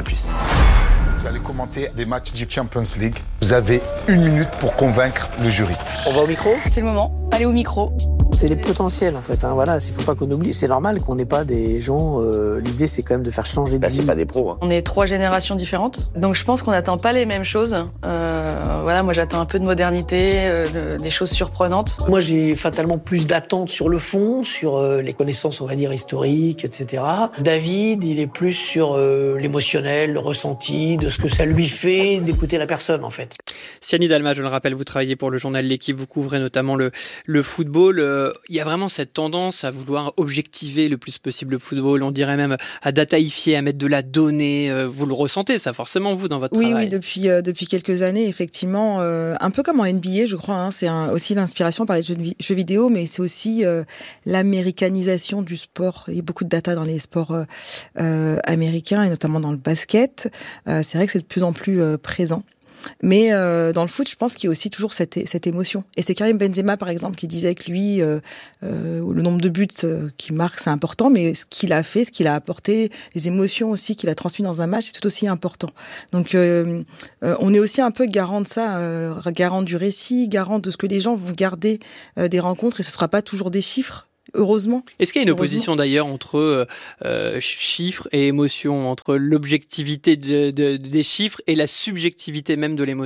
Vous allez commenter des matchs du Champions League. Vous avez une minute pour convaincre le jury. On va au micro ? C'est le moment. Allez au micro. C'est les potentiels en fait. Hein. Voilà, il ne faut pas qu'on oublie. C'est normal qu'on n'ait pas des gens. Euh, l'idée, c'est quand même de faire changer de bah, vie. C'est pas des pros. Hein. On est trois générations différentes, donc je pense qu'on n'attend pas les mêmes choses. Euh, voilà, moi j'attends un peu de modernité, euh, des choses surprenantes. Moi, j'ai fatalement plus d'attentes sur le fond, sur euh, les connaissances, on va dire historiques, et cetera. David, il est plus sur euh, l'émotionnel, le ressenti, de ce que ça lui fait d'écouter la personne en fait. Siani Dalma, je le rappelle, vous travaillez pour le journal L'Équipe, vous couvrez notamment le, le football. Euh, il y a vraiment cette tendance à vouloir objectiver le plus possible le football, on dirait même à dataïfier, à mettre de la donnée. Euh, vous le ressentez ça forcément vous dans votre oui, travail? Oui, depuis, euh, depuis quelques années, effectivement, euh, un peu comme en N B A, je crois, hein, c'est un, aussi l'inspiration par les jeux, jeux vidéo, mais c'est aussi euh, l'américanisation du sport. Il y a beaucoup de data dans les sports euh, euh, américains et notamment dans le basket. Euh, c'est vrai que c'est de plus en plus euh, présent. Mais euh, dans le foot, je pense qu'il y a aussi toujours cette, cette émotion. Et c'est Karim Benzema, par exemple, qui disait que lui, euh, euh, le nombre de buts euh, qu'il marque, c'est important, mais ce qu'il a fait, ce qu'il a apporté, les émotions aussi qu'il a transmises dans un match, c'est tout aussi important. Donc, euh, euh, on est aussi un peu garant de ça, euh, garant du récit, garant de ce que les gens vont garder euh, des rencontres, et ce ne sera pas toujours des chiffres. Heureusement. Est-ce qu'il y a une opposition d'ailleurs entre euh, chiffres et émotions, entre l'objectivité de, de, des chiffres et la subjectivité même de l'émotion ?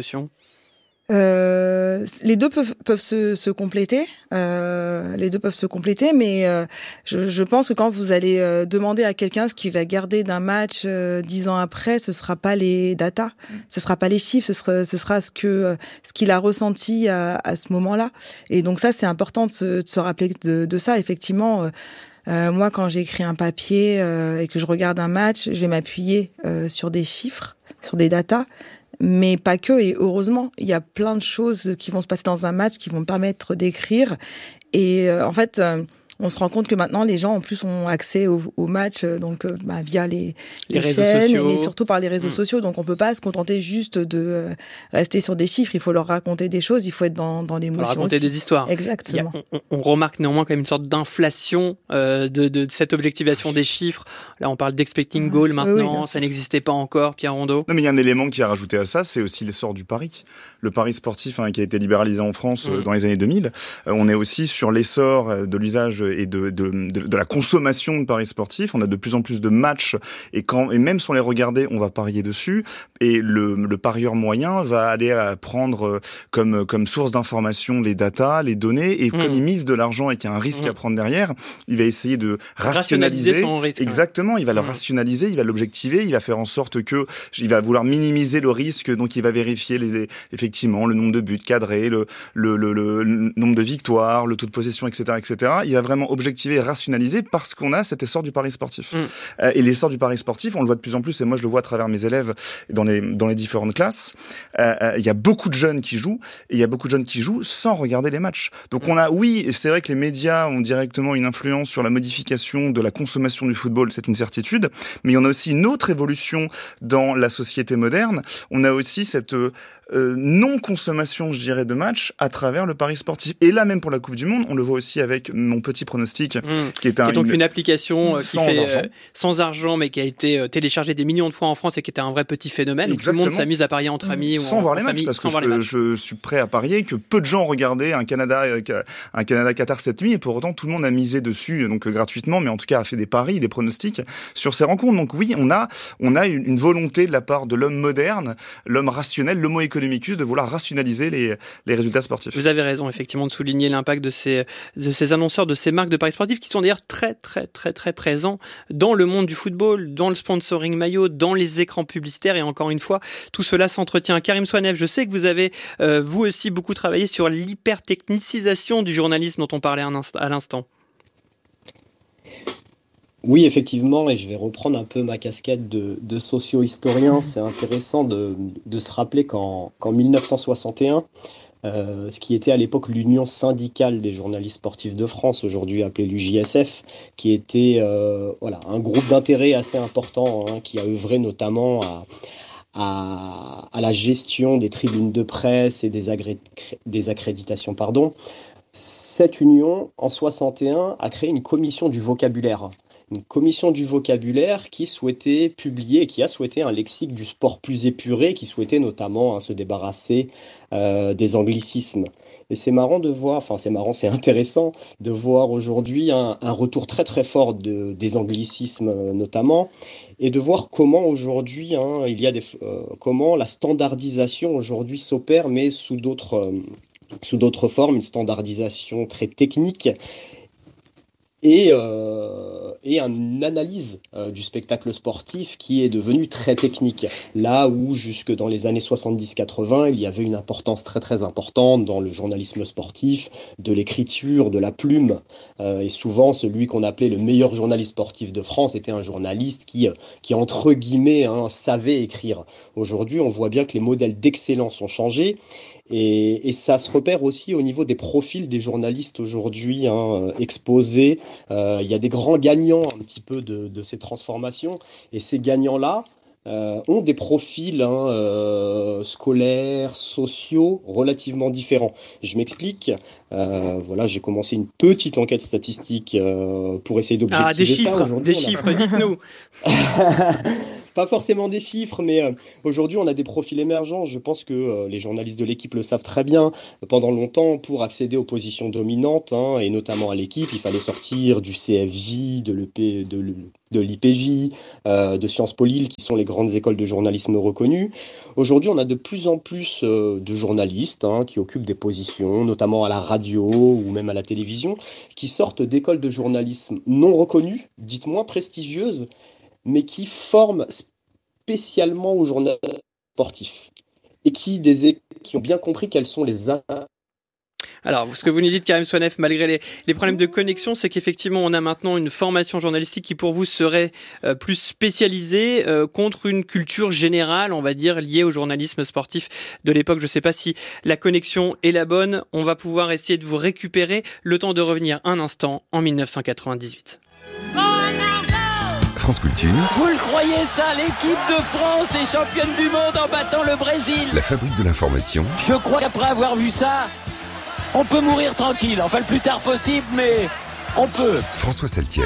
Euh, les deux peuvent, peuvent se, se compléter. Euh, les deux peuvent se compléter, mais euh, je, je pense que quand vous allez euh, demander à quelqu'un ce qu'il va garder d'un match euh, dix ans après, ce sera pas les datas, ce sera pas les chiffres, ce sera, ce sera ce que euh, ce qu'il a ressenti à, à ce moment-là. Et donc ça, c'est important de se, de se rappeler de, de ça. Effectivement. Euh, Euh, moi, quand j'écris un papier euh, et que je regarde un match, je vais m'appuyer euh, sur des chiffres, sur des datas, mais pas que. Et heureusement, il y a plein de choses qui vont se passer dans un match qui vont me permettre d'écrire. Et euh, en fait, euh, on se rend compte que maintenant, les gens, en plus, ont accès au, au match donc, euh, bah, via les, les, les réseaux chaînes, sociaux. Mais surtout par les réseaux mmh. sociaux. Donc, on peut pas se contenter juste de euh, rester sur des chiffres. Il faut leur raconter des choses. Il faut être dans, dans l'émotion. Il faut raconter aussi. des histoires. Exactement. Il y a, on, on remarque néanmoins quand même une sorte d'inflation euh, de, de, de cette objectivation des chiffres. Là, on parle d'expecting mmh. goal maintenant. Oui, ça n'existait pas encore, Pierre Rondeau. Non, mais il y a un élément qui a rajouté à ça, c'est aussi l'essor du pari. Le pari sportif hein, qui a été libéralisé en France mmh. euh, dans les années deux mille. Euh, on est aussi sur l'essor de l'usage et de, de De, de la consommation de paris sportifs. On a de plus en plus de matchs et, quand, et même sans les regarder, on va parier dessus. Et le, le parieur moyen va aller prendre comme, comme source d'information les datas, les données. Et mmh. comme il mise de l'argent et qu'il y a un risque mmh. à prendre derrière, il va essayer de rationaliser. rationaliser son risque, Exactement. Il va mmh. le rationaliser, il va l'objectiver, il va faire en sorte que il va vouloir minimiser le risque. Donc il va vérifier les, effectivement le nombre de buts cadrés, le, le, le, le, le nombre de victoires, le taux de possession, et cetera, et cetera. Il va vraiment objectiver et rationaliser parce qu'on a cet essor du pari sportif. Mmh. Euh, et l'essor du pari sportif, on le voit de plus en plus, et moi je le vois à travers mes élèves dans les, dans les différentes classes, il euh, euh, y a beaucoup de jeunes qui jouent, et il y a beaucoup de jeunes qui jouent sans regarder les matchs. Donc mmh. on a, oui, c'est vrai que les médias ont directement une influence sur la modification de la consommation du football, c'est une certitude, mais il y en a aussi une autre évolution dans la société moderne. On a aussi cette... Euh, euh, non-consommation, je dirais, de matchs à travers le pari sportif. Et là, même pour la Coupe du Monde, on le voit aussi avec mon petit pronostic, mmh. qui est, un, qui est donc une, une application qui sans fait argent. Euh, sans argent, mais qui a été euh, téléchargée des millions de fois en France et qui était un vrai petit phénomène. Donc tout le monde s'amuse à parier entre amis sans ou en, voir en les famille, matchs, parce sans que voir je, les peux, matchs. je suis prêt à parier que peu de gens regardaient un Canada, un Canada-Qatar cette nuit, et pour autant tout le monde a misé dessus, donc gratuitement, mais en tout cas a fait des paris, des pronostics sur ces rencontres. Donc oui, on a, on a une, une volonté de la part de l'homme moderne, l'homme rationnel, l'homo economicus, de vouloir rationaliser les, les résultats sportifs. Vous avez raison, effectivement, de souligner l'impact de ces, de ces annonceurs, de ces marques de paris sportifs qui sont d'ailleurs très, très, très, très présents dans le monde du football, dans le sponsoring maillot, dans les écrans publicitaires, et encore une fois, tout cela s'entretient. Karim Souaneff, je sais que vous avez, euh, vous aussi, beaucoup travaillé sur l'hypertechnicisation du journalisme dont on parlait à l'instant. Oui, effectivement, et je vais reprendre un peu ma casquette de, de socio-historien. C'est intéressant de, de se rappeler qu'en, qu'en mille neuf cent soixante et un, euh, ce qui était à l'époque l'Union syndicale des journalistes sportifs de France, aujourd'hui appelée l'U J S F, qui était euh, voilà, un groupe d'intérêt assez important, hein, qui a œuvré notamment à, à, à la gestion des tribunes de presse et des, agré- des accréditations. Pardon. Cette union, en soixante et un, a créé une commission du vocabulaire. Une commission du vocabulaire qui souhaitait publier, qui a souhaité un lexique du sport plus épuré, qui souhaitait notamment hein, se débarrasser euh, des anglicismes. Et c'est marrant de voir, enfin c'est marrant, c'est intéressant de voir aujourd'hui un, un retour très très fort de, des anglicismes notamment, et de voir comment aujourd'hui hein, il y a des, euh, comment la standardisation aujourd'hui s'opère, mais sous d'autres euh, sous d'autres formes, une standardisation très technique. Et, euh, et une analyse euh, du spectacle sportif qui est devenue très technique. Là où jusque dans les années soixante-dix quatre-vingts, il y avait une importance très très importante dans le journalisme sportif, de l'écriture, de la plume. Euh, et souvent, celui qu'on appelait le meilleur journaliste sportif de France était un journaliste qui, qui entre guillemets, hein, savait écrire. Aujourd'hui, on voit bien que les modèles d'excellence ont changé. Et, et ça se repère aussi au niveau des profils des journalistes aujourd'hui hein, exposés. Euh, il y a des grands gagnants un petit peu de, de ces transformations. Et ces gagnants-là euh, ont des profils hein, euh, scolaires, sociaux, relativement différents. Je m'explique. Euh, voilà, j'ai commencé une petite enquête statistique euh, pour essayer d'objectiver ah, des ça. Chiffres, aujourd'hui, des chiffres, dites-nous. Pas forcément des chiffres, mais euh, aujourd'hui, on a des profils émergents. Je pense que euh, les journalistes de l'équipe le savent très bien. Pendant longtemps, pour accéder aux positions dominantes, hein, et notamment à l'équipe, il fallait sortir du C F J, de, l'E P, de, de l'I P J, euh, de Sciences Po Lille, qui sont les grandes écoles de journalisme reconnues. Aujourd'hui, on a de plus en plus euh, de journalistes hein, qui occupent des positions, notamment à la radio ou même à la télévision, qui sortent d'écoles de journalisme non reconnues, dites moins prestigieuses, mais qui forment spécialement au journal sportif et qui, des, qui ont bien compris quels sont les a- Alors, ce que vous nous dites, Karim Souaneff, malgré les, les problèmes de connexion, c'est qu'effectivement, on a maintenant une formation journalistique qui, pour vous, serait euh, plus spécialisée euh, contre une culture générale, on va dire, liée au journalisme sportif de l'époque. Je ne sais pas si la connexion est la bonne. On va pouvoir essayer de vous récupérer le temps de revenir un instant en dix-neuf cent quatre-vingt-dix-huit. France Culture. Vous le croyez ça, l'équipe de France est championne du monde en battant le Brésil. La fabrique de l'information. Je crois qu'après avoir vu ça, on peut mourir tranquille, enfin le plus tard possible, mais on peut. François Saltiel.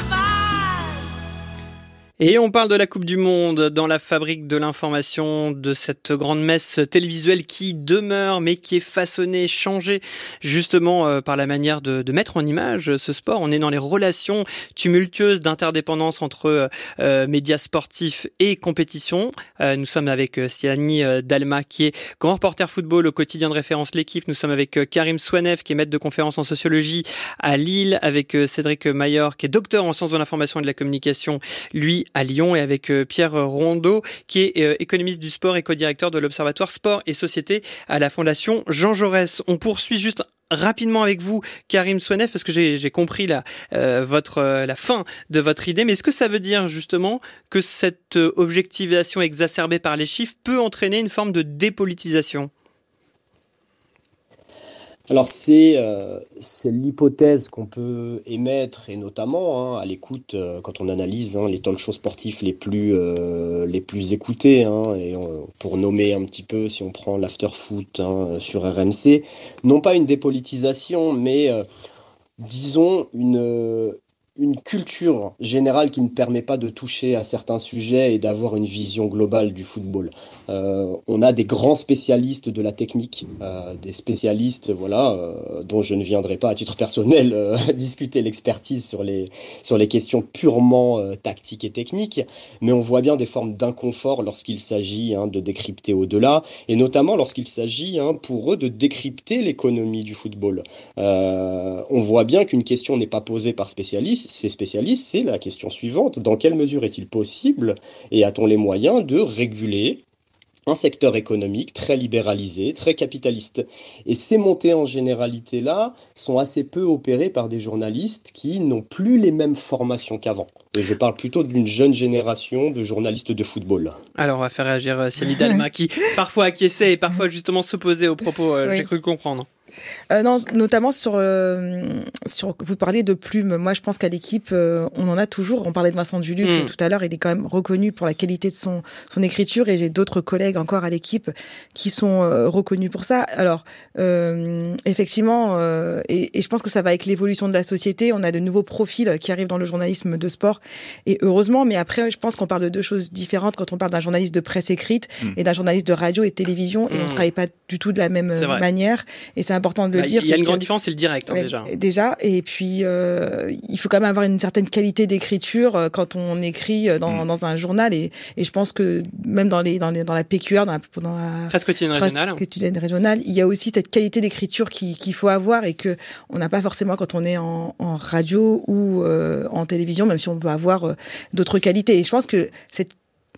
Et on parle de la Coupe du Monde dans la fabrique de l'information, de cette grande messe télévisuelle qui demeure, mais qui est façonnée, changée, justement euh, par la manière de, de mettre en image ce sport. On est dans les relations tumultueuses d'interdépendance entre euh, médias sportifs et compétition. Euh, nous sommes avec euh, Siani euh, Dalma, qui est grand reporter football au quotidien de référence L'Équipe. Nous sommes avec euh, Karim Souaneff, qui est maître de conférence en sociologie à Lille, avec euh, Cédric Maillor, qui est docteur en sciences de l'information et de la communication, lui, à Lyon, et avec euh, Pierre Rondeau, qui est euh, économiste du sport et co-directeur de l'Observatoire Sport et Société à la Fondation Jean Jaurès. On poursuit juste rapidement avec vous, Karim Souaneff, parce que j'ai, j'ai compris la, euh, votre, euh, la fin de votre idée, mais est-ce que ça veut dire justement que cette euh, objectivation exacerbée par les chiffres peut entraîner une forme de dépolitisation ? Alors c'est euh, c'est l'hypothèse qu'on peut émettre, et notamment hein, à l'écoute euh, quand on analyse hein, les talk-shows sportifs les plus euh, les plus écoutés hein, et euh, pour nommer un petit peu, si on prend l'after-foot hein, sur R M C, non pas une dépolitisation, mais euh, disons une euh, une culture générale qui ne permet pas de toucher à certains sujets et d'avoir une vision globale du football. Euh, on a des grands spécialistes de la technique, euh, des spécialistes voilà, euh, dont je ne viendrai pas à titre personnel euh, discuter l'expertise sur les, sur les questions purement euh, tactiques et techniques, mais on voit bien des formes d'inconfort lorsqu'il s'agit hein, de décrypter au-delà, et notamment lorsqu'il s'agit hein, pour eux de décrypter l'économie du football. Euh, on voit bien qu'une question n'est pas posée par spécialistes, ces spécialistes, c'est la question suivante. Dans quelle mesure est-il possible et a-t-on les moyens de réguler un secteur économique très libéralisé, très capitaliste? Et ces montées en généralité-là sont assez peu opérées par des journalistes qui n'ont plus les mêmes formations qu'avant. Et je parle plutôt d'une jeune génération de journalistes de football. Alors on va faire réagir Céline Dalma qui parfois acquiesçait et parfois justement s'opposait aux propos, euh, oui. J'ai cru le comprendre. Euh, non, notamment sur, euh, sur, vous parlez de plumes. Moi, je pense qu'à l'équipe, euh, on en a toujours. On parlait de Vincent Duluc mmh. tout à l'heure. Il est quand même reconnu pour la qualité de son, son écriture, et j'ai d'autres collègues encore à l'équipe qui sont euh, reconnus pour ça. Alors, euh, effectivement, euh, et, et je pense que ça va avec l'évolution de la société. On a de nouveaux profils qui arrivent dans le journalisme de sport, et heureusement. Mais après, je pense qu'on parle de deux choses différentes quand on parle d'un journaliste de presse écrite mmh. et d'un journaliste de radio et de télévision, et mmh. on ne travaille pas du tout de la même manière. Et c'est important de le bah, dire. Il y a une grande différence, c'est le direct hein, déjà. Déjà, et puis euh, il faut quand même avoir une certaine qualité d'écriture euh, quand on écrit dans, mmh. dans un journal, et, et je pense que même dans les dans les dans la P Q R, dans la, dans la presse quotidienne régionale, quotidienne régionale, il y a aussi cette qualité d'écriture qui, qu'il faut avoir, et que on n'a pas forcément quand on est en, en radio ou euh, en télévision, même si on peut avoir euh, d'autres qualités. Et je pense que cette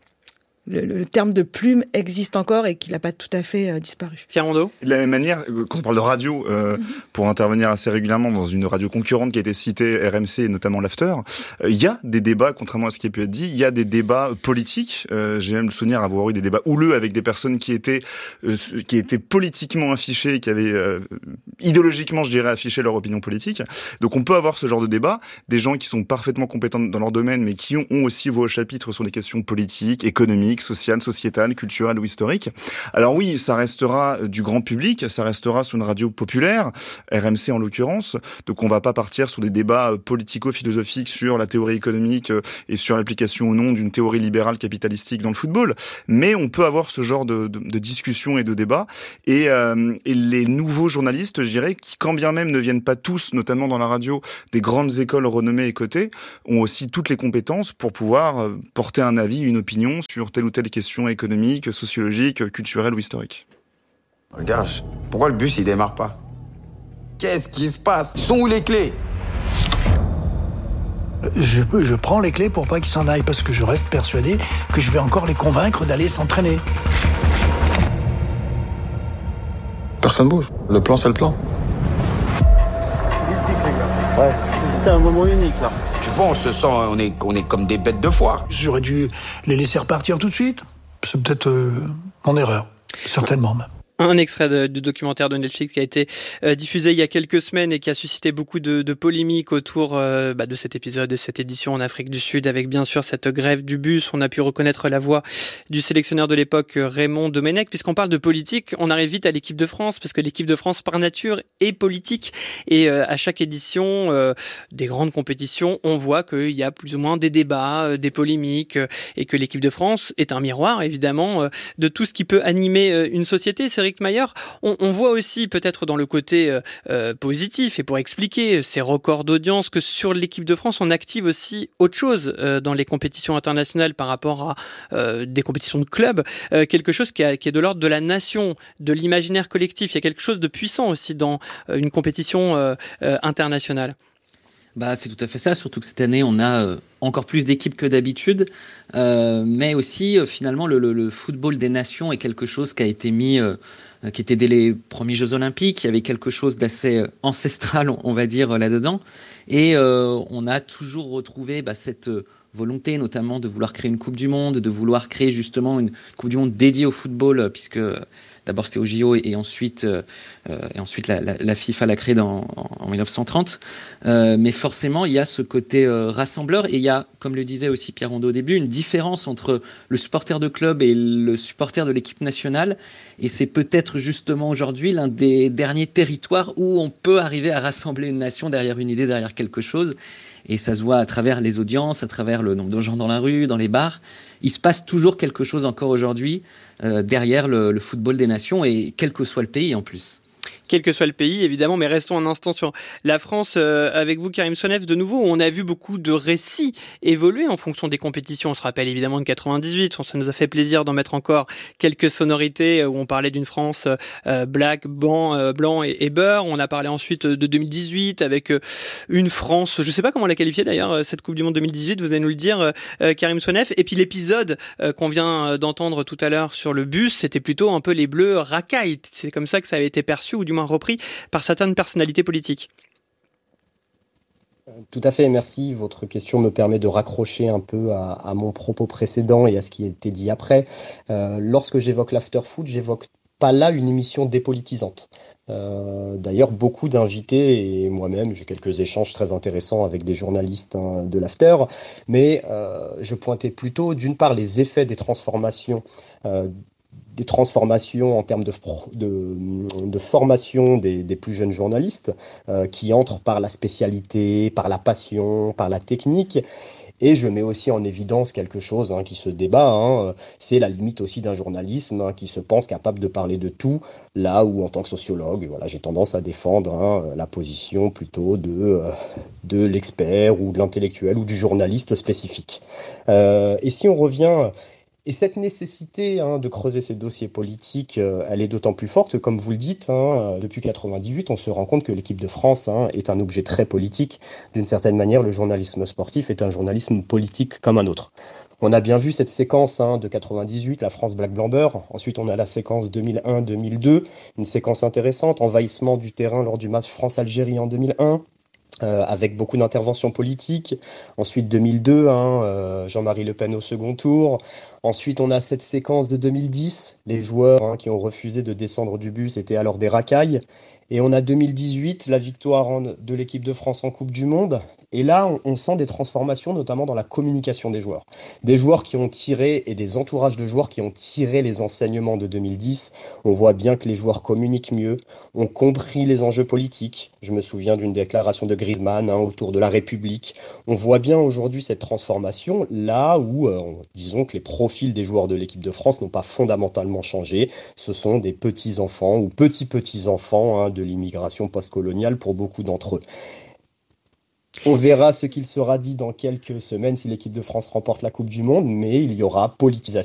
Le, le, le terme de plume existe encore et qu'il n'a pas tout à fait euh, disparu. Pierre Rondeau ? De la même manière, quand on parle de radio, euh, mm-hmm. pour intervenir assez régulièrement dans une radio concurrente qui a été citée, R M C et notamment l'After, il euh, y a des débats, contrairement à ce qui a pu être dit, il y a des débats politiques. Euh, j'ai même le souvenir d'avoir eu des débats houleux avec des personnes qui étaient, euh, qui étaient politiquement affichées, qui avaient euh, idéologiquement, je dirais, affiché leur opinion politique. Donc on peut avoir ce genre de débat, des gens qui sont parfaitement compétents dans leur domaine, mais qui ont, ont aussi voix au chapitre sur des questions politiques, économiques, sociale, sociétale, culturelle ou historique. Alors oui, ça restera du grand public, ça restera sur une radio populaire, R M C en l'occurrence, donc on va pas partir sur des débats politico-philosophiques sur la théorie économique et sur l'application ou non d'une théorie libérale capitalistique dans le football, mais on peut avoir ce genre de, de, de discussion et de débat, et, euh, et les nouveaux journalistes, je dirais, qui quand bien même ne viennent pas tous, notamment dans la radio, des grandes écoles renommées et cotées, ont aussi toutes les compétences pour pouvoir porter un avis, une opinion sur telle ou telle question économique, sociologique, culturelle ou historique. Regarde, pourquoi le bus il démarre pas? Qu'est-ce qui se passe? Ils sont où les clés? je, je prends les clés pour pas qu'ils s'en aillent, parce que je reste persuadé que je vais encore les convaincre d'aller s'entraîner. Personne bouge. Le plan, c'est le plan. C'est mythique, les gars. Ouais, c'était un moment unique, là. Tu vois, on se sent, on est, on est comme des bêtes de foire. J'aurais dû les laisser repartir tout de suite. C'est peut-être euh, mon erreur. Certainement même. Un extrait de, du documentaire de Netflix qui a été euh, diffusé il y a quelques semaines et qui a suscité beaucoup de, de polémiques autour euh, bah, de cet épisode, de cette édition en Afrique du Sud, avec bien sûr cette grève du bus. On a pu reconnaître la voix du sélectionneur de l'époque, Raymond Domenech. Puisqu'on parle de politique, on arrive vite à l'équipe de France, parce que l'équipe de France par nature est politique, et euh, à chaque édition euh, des grandes compétitions, on voit qu'il y a plus ou moins des débats, euh, des polémiques, euh, et que l'équipe de France est un miroir évidemment euh, de tout ce qui peut animer euh, une société. C'est Eric Mayer, on, on voit aussi peut-être dans le côté euh, positif, et pour expliquer ces records d'audience, que sur l'équipe de France, on active aussi autre chose euh, dans les compétitions internationales par rapport à euh, des compétitions de clubs, euh, quelque chose qui, a, qui est de l'ordre de la nation, de l'imaginaire collectif. Il y a quelque chose de puissant aussi dans euh, une compétition euh, euh, internationale. Bah, c'est tout à fait ça, surtout que cette année, on a euh, encore plus d'équipes que d'habitude, euh, mais aussi, euh, finalement, le, le, le football des nations est quelque chose qui a été mis, euh, qui était dès les premiers Jeux Olympiques. Il y avait quelque chose d'assez euh, ancestral, on va dire, là-dedans, et euh, on a toujours retrouvé bah, cette euh, volonté, notamment de vouloir créer une Coupe du Monde, de vouloir créer justement une Coupe du Monde dédiée au football, puisque D'abord c'était au J O et, et ensuite, euh, et ensuite la, la, la FIFA l'a créé dans, en, en dix-neuf cent trente. Euh, mais forcément, il y a ce côté euh, rassembleur et il y a, comme le disait aussi Pierre Rondeau au début, une différence entre le supporter de club et le supporter de l'équipe nationale. Et c'est peut-être justement aujourd'hui l'un des derniers territoires où on peut arriver à rassembler une nation derrière une idée, derrière quelque chose. Et ça se voit à travers les audiences, à travers le nombre de gens dans la rue, dans les bars. Il se passe toujours quelque chose encore aujourd'hui euh, derrière le, le football des nations et quel que soit le pays en plus. Quel que soit le pays, évidemment, mais restons un instant sur la France euh, avec vous, Karim Sonef. De nouveau, on a vu beaucoup de récits évoluer en fonction des compétitions. On se rappelle évidemment de quatre-vingt-dix-huit, ça nous a fait plaisir d'en mettre encore quelques sonorités où on parlait d'une France euh, black, blanc, euh, blanc et, et beurre. On a parlé ensuite de deux mille dix-huit avec euh, une France, je ne sais pas comment la qualifier d'ailleurs, cette Coupe du Monde deux mille dix-huit, vous allez nous le dire, euh, Karim Sonef. Et puis l'épisode euh, qu'on vient d'entendre tout à l'heure sur le bus, c'était plutôt un peu les Bleus racailles. C'est comme ça que ça avait été perçu, ou du moins repris par certaines personnalités politiques. Tout à fait, merci. Votre question me permet de raccrocher un peu à, à mon propos précédent et à ce qui a été dit après. Euh, lorsque j'évoque l'after-foot, j'évoque pas là une émission dépolitisante. Euh, d'ailleurs, beaucoup d'invités, et moi-même, j'ai quelques échanges très intéressants avec des journalistes hein, de l'after, mais euh, je pointais plutôt, d'une part, les effets des transformations euh, des transformations en termes de, de, de formation des, des plus jeunes journalistes euh, qui entrent par la spécialité, par la passion, par la technique. Et je mets aussi en évidence quelque chose hein, qui se débat, hein, c'est la limite aussi d'un journalisme hein, qui se pense capable de parler de tout, là où en tant que sociologue, voilà, j'ai tendance à défendre hein, la position plutôt de, euh, de l'expert ou de l'intellectuel ou du journaliste spécifique. Euh, et si on revient... Et cette nécessité hein, de creuser ces dossiers politiques, euh, elle est d'autant plus forte, comme vous le dites, hein, depuis quatre-vingt-dix-huit, on se rend compte que l'équipe de France hein, est un objet très politique. D'une certaine manière, le journalisme sportif est un journalisme politique comme un autre. On a bien vu cette séquence hein, de quatre-vingt-dix-huit, la France Black Blanc Beurre. Ensuite, on a la séquence deux mille un deux mille deux, une séquence intéressante, envahissement du terrain lors du match France-Algérie en deux mille un. Euh, avec beaucoup d'interventions politiques. Ensuite deux mille deux, hein, euh, Jean-Marie Le Pen au second tour. Ensuite on a cette séquence de deux mille dix, les joueurs hein, qui ont refusé de descendre du bus étaient alors des racailles. Et on a deux mille dix-huit, la victoire en, de l'équipe de France en Coupe du Monde. Et là, on, on sent des transformations, notamment dans la communication des joueurs. Des joueurs qui ont tiré, et des entourages de joueurs qui ont tiré les enseignements de deux mille dix. On voit bien que les joueurs communiquent mieux, ont compris les enjeux politiques. Je me souviens d'une déclaration de Griezmann hein, autour de la République. On voit bien aujourd'hui cette transformation, là où, euh, disons que les profils des joueurs de l'équipe de France n'ont pas fondamentalement changé. Ce sont des petits-enfants ou petits-petits-enfants hein, de l'immigration postcoloniale pour beaucoup d'entre eux. On verra ce qu'il sera dit dans quelques semaines si l'équipe de France remporte la Coupe du Monde, mais il y aura politisation